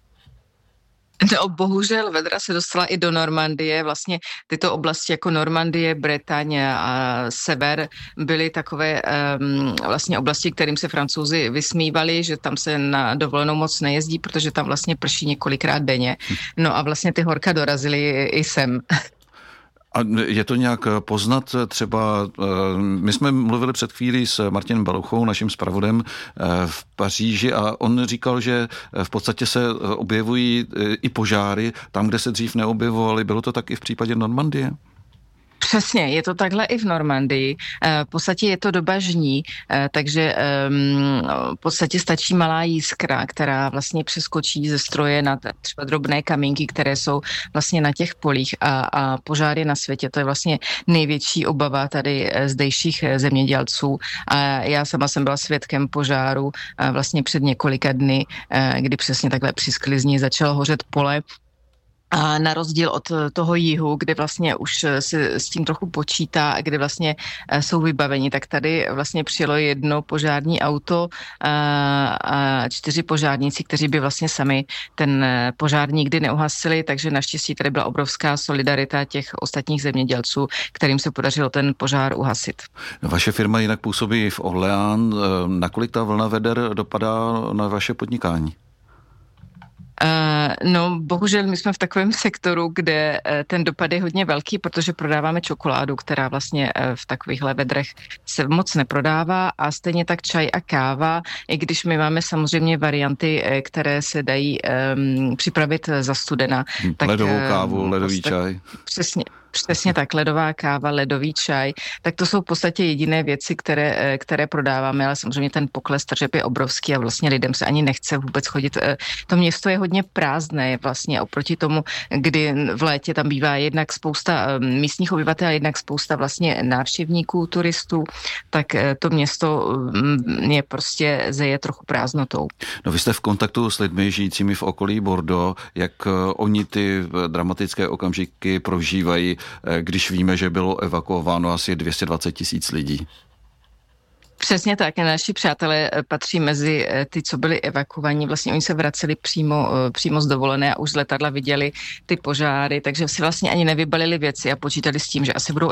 S4: No, bohužel vedra se dostala i do Normandie. Vlastně tyto oblasti jako Normandie, Bretaň a sever byly takové um, vlastně oblasti, kterým se Francouzi vysmívali, že tam se na dovolenou moc nejezdí, protože tam vlastně prší několikrát denně. No a vlastně ty horka dorazily i sem.
S8: A je to nějak poznat třeba, my jsme mluvili před chvílí s Martinem Baluchou, naším zpravodem v Paříži a on říkal, že v podstatě se objevují i požáry tam, kde se dřív neobjevovaly. Bylo to tak i v případě Normandie?
S4: Přesně, je to takhle i v Normandii. V podstatě je to doba žní, takže v podstatě stačí malá jiskra, která vlastně přeskočí ze stroje na třeba drobné kamínky, které jsou vlastně na těch polích a, a požáry na světě. To je vlastně největší obava tady zdejších zemědělců. A já sama jsem byla svědkem požáru vlastně před několika dny, kdy přesně takhle při sklizni začalo hořet pole. A na rozdíl od toho jihu, kde vlastně už se s tím trochu počítá a kde vlastně jsou vybaveni, tak tady vlastně přijelo jedno požární auto a čtyři požárníci, kteří by vlastně sami ten požár nikdy neuhasili, takže naštěstí tady byla obrovská solidarita těch ostatních zemědělců, kterým se podařilo ten požár uhasit.
S8: Vaše firma jinak působí v Orléans. Nakolik ta vlna veder dopadá na vaše podnikání?
S4: Uh, no, bohužel my jsme v takovém sektoru, kde uh, ten dopad je hodně velký, protože prodáváme čokoládu, která vlastně uh, v takovýchhle vedrech se moc neprodává a stejně tak čaj a káva, i když my máme samozřejmě varianty, uh, které se dají um, připravit za studena. Tak,
S8: ledovou kávu, uh, ledový
S4: posta-
S8: čaj.
S4: Přesně. Přesně tak, ledová káva, ledový čaj, tak to jsou v podstatě jediné věci, které, které prodáváme, ale samozřejmě ten pokles tržeb je obrovský a vlastně lidem se ani nechce vůbec chodit. To město je hodně prázdné vlastně oproti tomu, kdy v létě tam bývá jednak spousta místních obyvatel, jednak spousta vlastně návštěvníků, turistů, tak to město je prostě zeje trochu prázdnotou.
S8: No vy jste v kontaktu s lidmi žijícími v okolí Bordeaux, jak oni ty dramatické okamžiky prožívají, když víme, že bylo evakuováno asi dvě stě dvacet tisíc lidí.
S4: Přesně tak. Naši přátelé patří mezi ty, co byli evakuovaní. Vlastně oni se vraceli přímo, přímo z dovolené a už z letadla viděli ty požáry, takže si vlastně ani nevybalili věci a počítali s tím, že asi budou